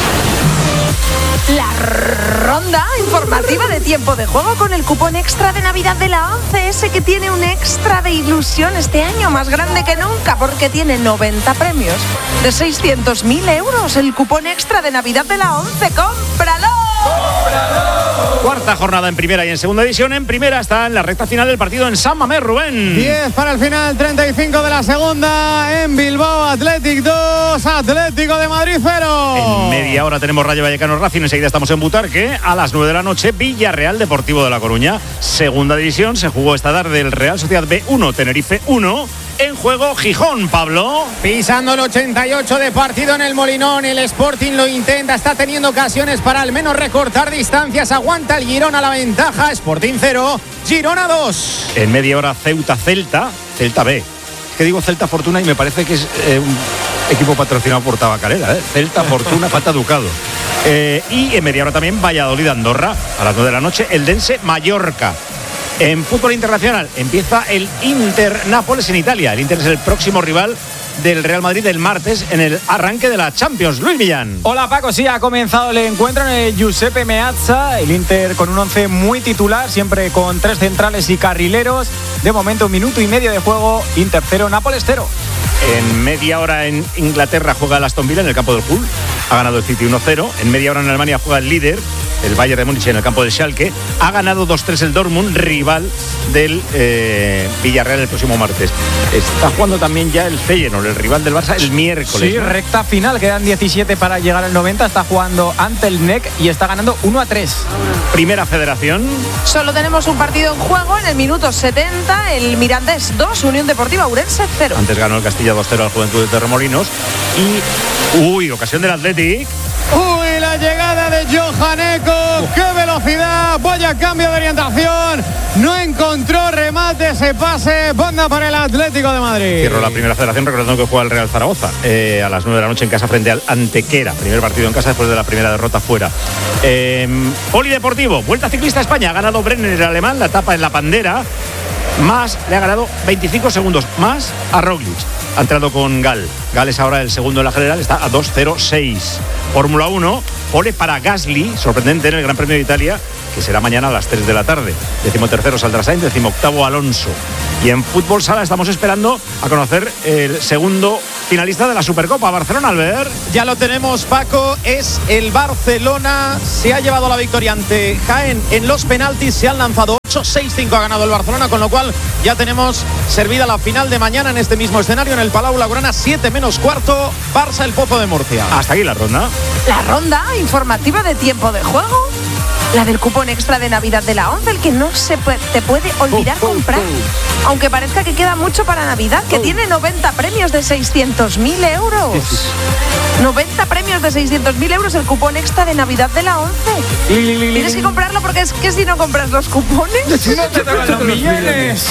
La ronda informativa de tiempo de juego con el cupón extra de Navidad de la 11, ese que tiene un extra de ilusión este año más grande que nunca porque tiene 90 premios de 600.000 euros. El cupón extra de Navidad de la 11, ¡cómpralo! Cuarta jornada en primera y en segunda división. En primera está en la recta final del partido en San Mamés, Rubén. 10 para el final, 35 de la segunda. En Bilbao, Athletic 2, Atlético de Madrid 0. En media hora tenemos Rayo Vallecano Racing. Enseguida estamos en Butarque. A las 9 de la noche, Villarreal Deportivo de La Coruña. Segunda división, se jugó esta tarde el Real Sociedad B1, Tenerife 1. En juego Gijón, Pablo. Pisando el 88 de partido en el Molinón, el Sporting lo intenta, está teniendo ocasiones para al menos recortar distancias, aguanta el Girona la ventaja, Sporting 0, Girona 2. En media hora Celta B. Es que digo Celta Fortuna y me parece que es un equipo patrocinado por Tabacalera, ¿eh? Celta Fortuna, falta Ducado. Y en media hora también Valladolid Andorra, a las 9 de la noche, Eldense Mallorca. En fútbol internacional empieza el Inter-Nápoles en Italia. El Inter es el próximo rival del Real Madrid el martes en el arranque de la Champions. Luis Millán. Hola Paco, sí, ha comenzado el encuentro en el Giuseppe Meazza. El Inter con un 11 muy titular, siempre con 3 centrales y carrileros. De momento 1 minuto y medio de juego, Inter 0, Nápoles 0. En media hora en Inglaterra juega el Aston Villa en el campo del Hull. Ha ganado el City 1-0. En media hora en Alemania juega el líder, el Bayern de Múnich en el campo del Schalke. Ha ganado 2-3 el Dortmund, rival del Villarreal el próximo martes. Está jugando también ya el Feyenoord, el rival del Barça, el miércoles. Sí, ¿no? recta final, quedan 17 para llegar al 90. Está jugando ante el NEC y está ganando 1-3. Primera Federación. Solo tenemos un partido en juego en el minuto 70. El Mirandés 2, Unión Deportiva Ourense 0. Antes ganó el Castilla 2-0 al Juventud de Torremolinos. Y ocasión del Athletic. Uy, la llegada de Johaneco, qué velocidad, vaya cambio de orientación, no encontró remate, ese pase, banda para el Atlético de Madrid. Cierro la Primera Federación recordando que juega el Real Zaragoza a las 9 de la noche en casa frente al Antequera, primer partido en casa después de la primera derrota fuera. Polideportivo, Vuelta Ciclista a España, ha ganado Brenner el alemán, la etapa en la Pandera, más le ha ganado 25 segundos más a Roglic. Ha entrado con Gal. Gal es ahora el segundo en la general, está a 2.06. Fórmula 1, pole para Gasly, sorprendente en el Gran Premio de Italia, que será mañana a las 3 de la tarde. 13º saldrá Sainz, 18º Alonso. Y en fútbol sala estamos esperando a conocer el segundo finalista de la Supercopa, Barcelona, Albert. Ya lo tenemos, Paco, es el Barcelona, se ha llevado la victoria ante Jaén en los penaltis, se han lanzado 8-6-5, ha ganado el Barcelona, con lo cual ya tenemos servida la final de mañana en este mismo escenario, en el Palau Blaugrana, 7 menos cuarto, Barça El Pozo de Murcia. Hasta aquí la ronda. La ronda informativa de tiempo de juego. La del cupón extra de Navidad de la 11, el que no te puede olvidar comprar. Aunque parezca que queda mucho para Navidad, que tiene 90 premios de 600.000 euros. 90 premios de 600.000 euros el cupón extra de Navidad de la 11. Tienes que comprarlo porque es que si no compras los cupones no te tocan los millones.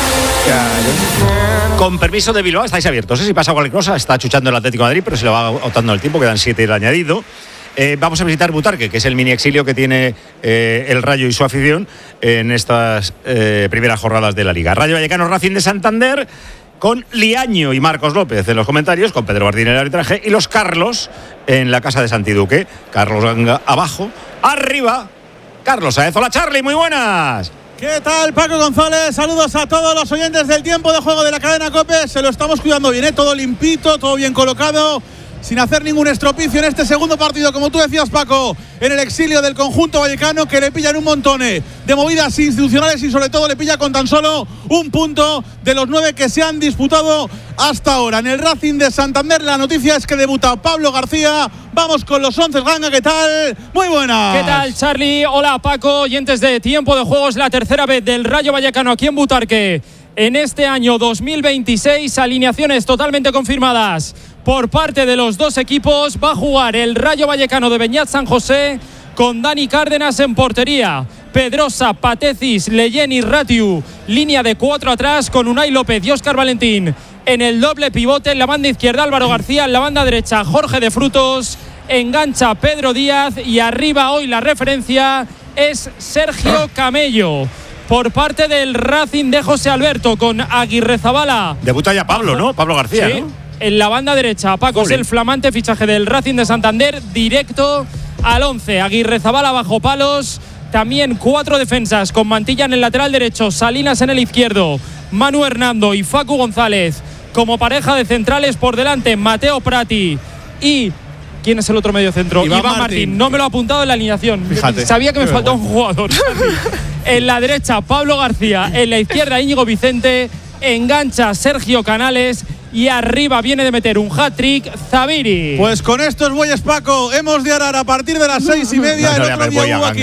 Con permiso de Bilbao, estáis abiertos. Si pasa cualquier cosa, está chuchando el Atlético de Madrid, pero se lo va agotando el tiempo, quedan 7 el añadido. Vamos a visitar Butarque, que es el mini exilio que tiene el Rayo y su afición en estas primeras jornadas de la Liga. Rayo Vallecano, Racing de Santander, con Liaño y Marcos López en los comentarios, con Pedro Martín en el arbitraje, y los Carlos en la casa de Santiduque. Carlos Ganga abajo, arriba, Carlos Saez. Hola, Charlie, muy buenas. ¿Qué tal, Paco González? Saludos a todos los oyentes del tiempo de juego de la cadena COPE. Se lo estamos cuidando bien, todo limpito, todo bien colocado, sin hacer ningún estropicio en este segundo partido, como tú decías, Paco, en el exilio del conjunto vallecano, que le pillan un montón de movidas institucionales y sobre todo le pilla con tan solo un punto de los 9 que se han disputado hasta ahora. En el Racing de Santander la noticia es que debuta Pablo García. Vamos con los 11, Ganga, ¿qué tal? Muy buenas. ¿Qué tal, Charlie? Hola, Paco, oyentes de Tiempo de Juegos, la tercera vez del Rayo Vallecano aquí en Butarque. En este año 2026, alineaciones totalmente confirmadas por parte de los dos equipos. Va a jugar el Rayo Vallecano de Beñat San José con Dani Cárdenas en portería, Pedrosa, Patecis, Leyen y Ratiu, línea de 4 atrás con Unai López y Óscar Valentín en el doble pivote. En la banda izquierda Álvaro García, en la banda derecha Jorge de Frutos, engancha Pedro Díaz y arriba hoy la referencia es Sergio Camello. Por parte del Racing de José Alberto con Aguirrezabala. Debuta ya Pablo, ¿no? Pablo García, sí, ¿no? En la banda derecha, Paco, es el flamante fichaje del Racing de Santander, directo al 11. Aguirrezabala bajo palos, también 4 defensas con Mantilla en el lateral derecho, Salinas en el izquierdo, Manu Hernando y Facu González como pareja de centrales. Por delante Mateo Prati y... ¿quién es el otro medio centro? Iván Martín. No me lo ha apuntado en la alineación. Fíjate. Sabía que me faltaba un jugador. En la derecha Pablo García, en la izquierda Íñigo Vicente, engancha Sergio Canales y arriba viene de meter un hat-trick Zaviri. Pues con estos bueyes, Paco, hemos de arar a partir de las 6:30. El otro día hubo aquí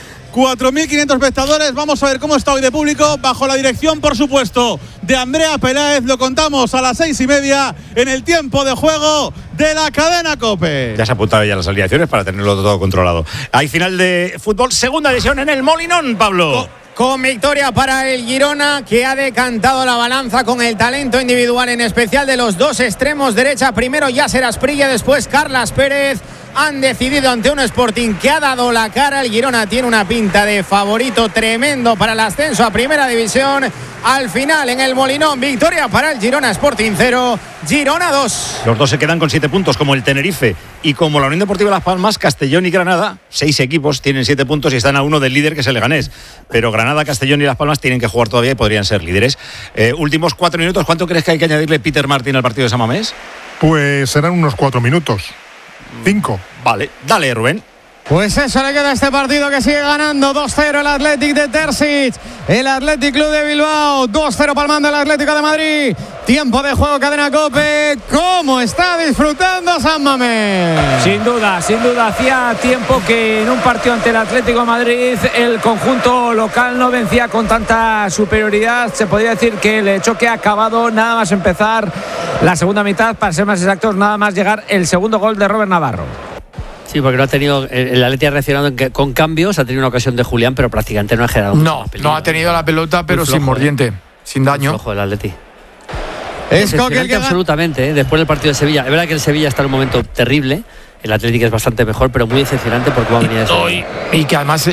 4.500 espectadores. Vamos a ver cómo está hoy de público, bajo la dirección, por supuesto, de Andrea Peláez. Lo contamos a las 6:30 en el tiempo de juego de la cadena COPE. Ya se ha apuntado ya las alineaciones para tenerlo todo controlado. Hay final de fútbol, segunda división en el Molinón, Pablo. Con victoria para el Girona, que ha decantado la balanza con el talento individual, en especial de los dos extremos derecha. Primero Yasser Asprilla, después Carlas Pérez. Han decidido ante un Sporting que ha dado la cara. El Girona tiene una pinta de favorito tremendo para el ascenso a Primera División. Al final, en el Molinón, victoria para el Girona, Sporting 0, Girona 2. Los dos se quedan con 7 puntos, como el Tenerife y como la Unión Deportiva Las Palmas. Castellón y Granada, 6 equipos, tienen 7 puntos y están a 1 del líder, que es el Leganés. Pero Granada, Castellón y Las Palmas tienen que jugar todavía y podrían ser líderes. Últimos 4 minutos, ¿cuánto crees que hay que añadirle Peter Martin al partido de San Mamés? Pues serán unos 4 minutos. 5. Vale, dale, Rubén. Pues eso le queda a este partido, que sigue ganando 2-0 el Athletic de Terzic. El Athletic Club de Bilbao, 2-0 palmando el Atlético de Madrid. Tiempo de juego, Cadena COPE. ¿Cómo está disfrutando San Mamés? Sin duda. Hacía tiempo que en un partido ante el Atlético de Madrid el conjunto local no vencía con tanta superioridad. Se podría decir que el choque ha acabado nada más empezar la segunda mitad, para ser más exactos, nada más llegar el segundo gol de Robert Navarro. Sí, porque no ha tenido, el Atleti ha reaccionado con cambios, ha tenido una ocasión de Julián, pero prácticamente no ha generado. No ha tenido la pelota, pero flojo, sin mordiente, sin daño. Flojo el Atleti. Es que absolutamente, después del partido de Sevilla. Es verdad que el Sevilla está en un momento terrible. El Atlético es bastante mejor, pero muy decepcionante por cómo venía eso. Y que además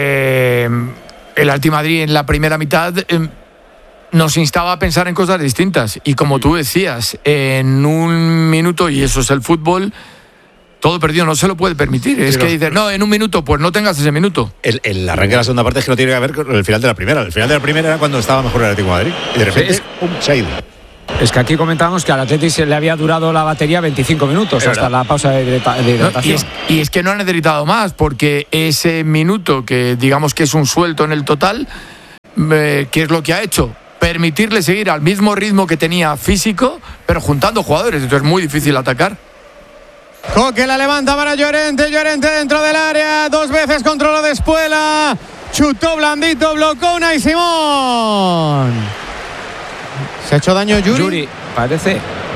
el Atleti Madrid en la primera mitad nos instaba a pensar en cosas distintas. Y como tú decías, en un minuto, y eso es el fútbol, todo perdido, no se lo puede permitir. Sí, es que dices, no, en un minuto, pues no tengas ese minuto. El arranque de la segunda parte es que no tiene que ver con el final de la primera. El final de la primera era cuando estaba mejor el Atlético de Madrid. Y de repente, se ha ido. Es que aquí comentábamos que al Atleti se le había durado la batería 25 minutos hasta la pausa de hidratación. Y es que no ha necesitado más, porque ese minuto, que digamos que es un suelto en el total, ¿qué es lo que ha hecho? Permitirle seguir al mismo ritmo que tenía físico, pero juntando jugadores. Entonces es muy difícil atacar. Coque la levanta para Llorente dentro del área, 2 veces controló de Espuela, chutó blandito, bloqueó Unai Simón. ¿Se ha hecho daño Yuri? Parece.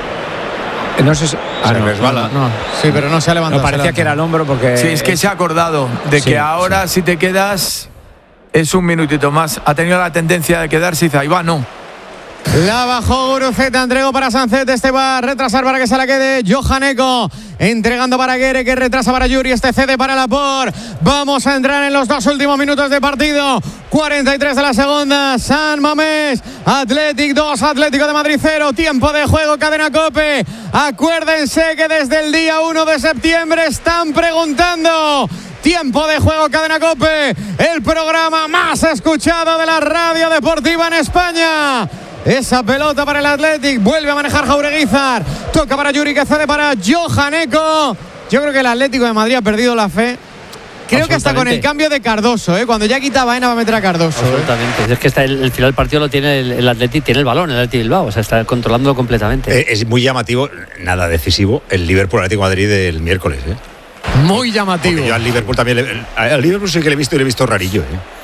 No sé si. Se resbala. No. Sí, pero no se ha levantado. No, parecía que era el hombro porque. Sí, es que se ha acordado de que ahora si te quedas es un minutito más. Ha tenido la tendencia de quedarse y dice, ahí va, no. La bajó Guruceta, entregó para Sancet, este va a retrasar para que se la quede Johaneko, entregando para Guerre, que retrasa para Yuri, este cede para Laporte. Vamos a entrar en los 2 últimos minutos de partido, 43 de la segunda. San Mamés, Athletic 2, Atlético de Madrid 0, tiempo de juego, Cadena COPE. Acuérdense que desde el día 1 de septiembre están preguntando. Tiempo de juego, Cadena COPE, el programa más escuchado de la radio deportiva en España. Esa pelota para el Athletic, vuelve a manejar Jaureguizar, toca para Yuri, que cede para Johaneko. Yo creo que el Atlético de Madrid ha perdido la fe. Creo que hasta con el cambio de Cardoso, cuando ya quita Baena va a meter a Cardoso. Absolutamente. Es que está el final del partido lo tiene el Athletic, tiene el balón, el Athletic Bilbao, o sea, está controlándolo completamente. Es muy llamativo, nada decisivo, el Liverpool-Atlético de Madrid del miércoles. Muy llamativo. Porque yo al Liverpool también, al Liverpool sí que le he visto rarillo.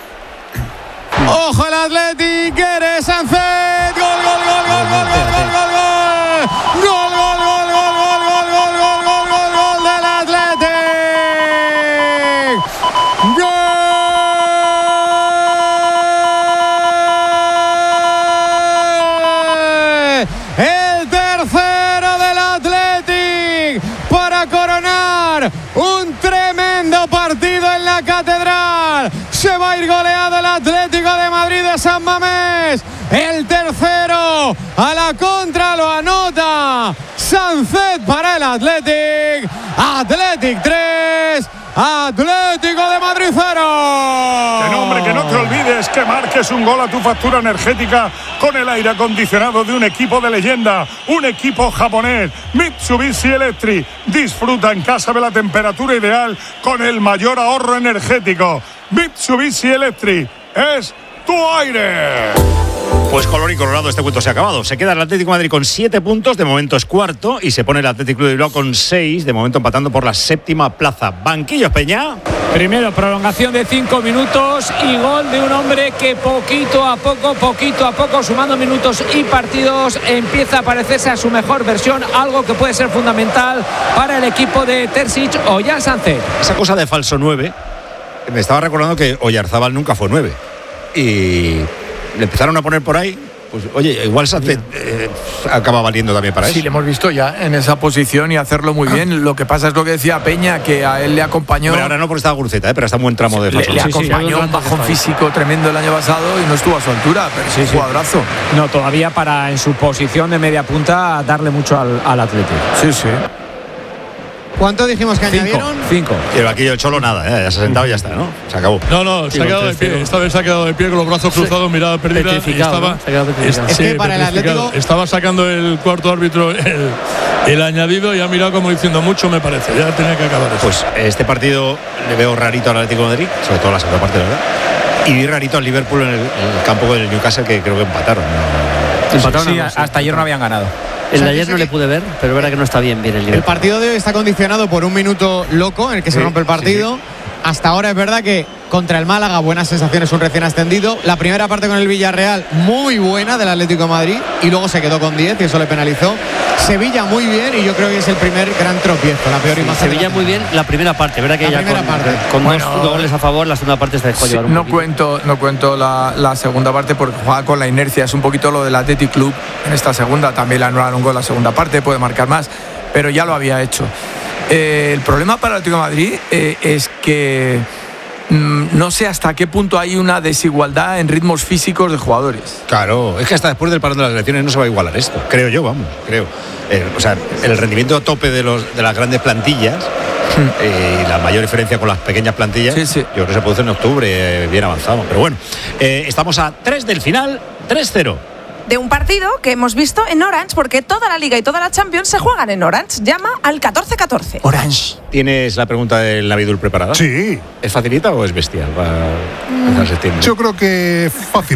Ojo el Athletic, Guerre, Sancet, gol del Athletic. ¡Gol! El tercero del Athletic para coronar un tremendo partido en la Catedral. Se va a ir goleado el Atlético de Madrid de San Mamés. El tercero a la contra lo anota Sancet para el Athletic. Athletic 3, Atlético de Madrid 0. Que no, hombre, que no te olvides que marques un gol a tu factura energética con el aire acondicionado de un equipo de leyenda, un equipo japonés, Mitsubishi Electric. Disfruta en casa de la temperatura ideal con el mayor ahorro energético. Mitsubishi Electric es tu aire. Pues color y colorado, este cuento se ha acabado. Se queda el Atlético de Madrid con 7 puntos, de momento es cuarto, y se pone el Atlético Club de Bilbao con 6, de momento empatando por la 7ª plaza. Banquillos, Peña. Primero, prolongación de 5 minutos y gol de un hombre que poquito a poco, sumando minutos y partidos, empieza a parecerse a su mejor versión, algo que puede ser fundamental para el equipo de Terzic, Ollán Sancet. Esa cosa de falso 9, me estaba recordando que Oyarzábal nunca fue 9. Y le empezaron a poner por ahí, pues oye, igual Sancet acaba valiendo también para eso. Sí, le hemos visto ya en esa posición y hacerlo muy bien. Lo que pasa es lo que decía Peña, que a él le acompañó. Pero ahora no porque estaba Guruceta, pero está en buen tramo de falso. Le acompañó un bajón físico tremendo el año pasado y no estuvo a su altura, pero es un jugadorazo. No, todavía para en su posición de media punta darle mucho al Atlético. Sí. ¿Cuánto dijimos que añadieron? 5. Y el vaquillo del Cholo nada, ya se ha sentado y ya está, ¿no? Se acabó. No, se ha quedado de pie. Esta vez se ha quedado de pie con los brazos cruzados, mirada perdida. Estaba, es que para el Atlético estaba sacando el cuarto árbitro el añadido y ha mirado como diciendo mucho, me parece. Ya tenía que acabar eso. Pues este partido le veo rarito al Atlético de Madrid, sobre todo la segunda parte, ¿verdad? Y vi rarito al Liverpool en el campo del Newcastle, que creo que empataron. Sí, hasta ayer no habían ganado. El de ayer no le pude ver, pero es verdad que no está bien el Liverpool. El partido de hoy está condicionado por un minuto loco en el que se rompe el partido. Hasta ahora es verdad que contra el Málaga buenas sensaciones, un recién ascendido. La primera parte con el Villarreal muy buena del Atlético de Madrid y luego se quedó con 10 y eso le penalizó. Sevilla muy bien y yo creo que es el primer gran tropiezo, la peor imagen. Sevilla muy bien la primera parte, verdad que la ya primera parte. Con dos goles a favor, la segunda parte se dejó llevar un poquito. No cuento la segunda parte porque juega con la inercia, es un poquito lo del Athletic Club en esta segunda, también le anularon un gol la segunda parte, puede marcar más, pero ya lo había hecho. El problema para el Atlético de Madrid es que no sé hasta qué punto hay una desigualdad en ritmos físicos de jugadores. Claro, es que hasta después del parón de las elecciones no se va a igualar esto, creo yo, creo. O sea, el rendimiento a tope de las grandes plantillas y la mayor diferencia con las pequeñas plantillas, yo creo que se produce en octubre, bien avanzado. Pero bueno, estamos a 3 del final, 3-0. De un partido que hemos visto en Orange, porque toda la Liga y toda la Champions se juegan en Orange. Llama al 1414. Orange. ¿Tienes la pregunta del Navidul preparada? Sí. ¿Es facilita o es bestial para empezar septiembre? Yo creo que fácil.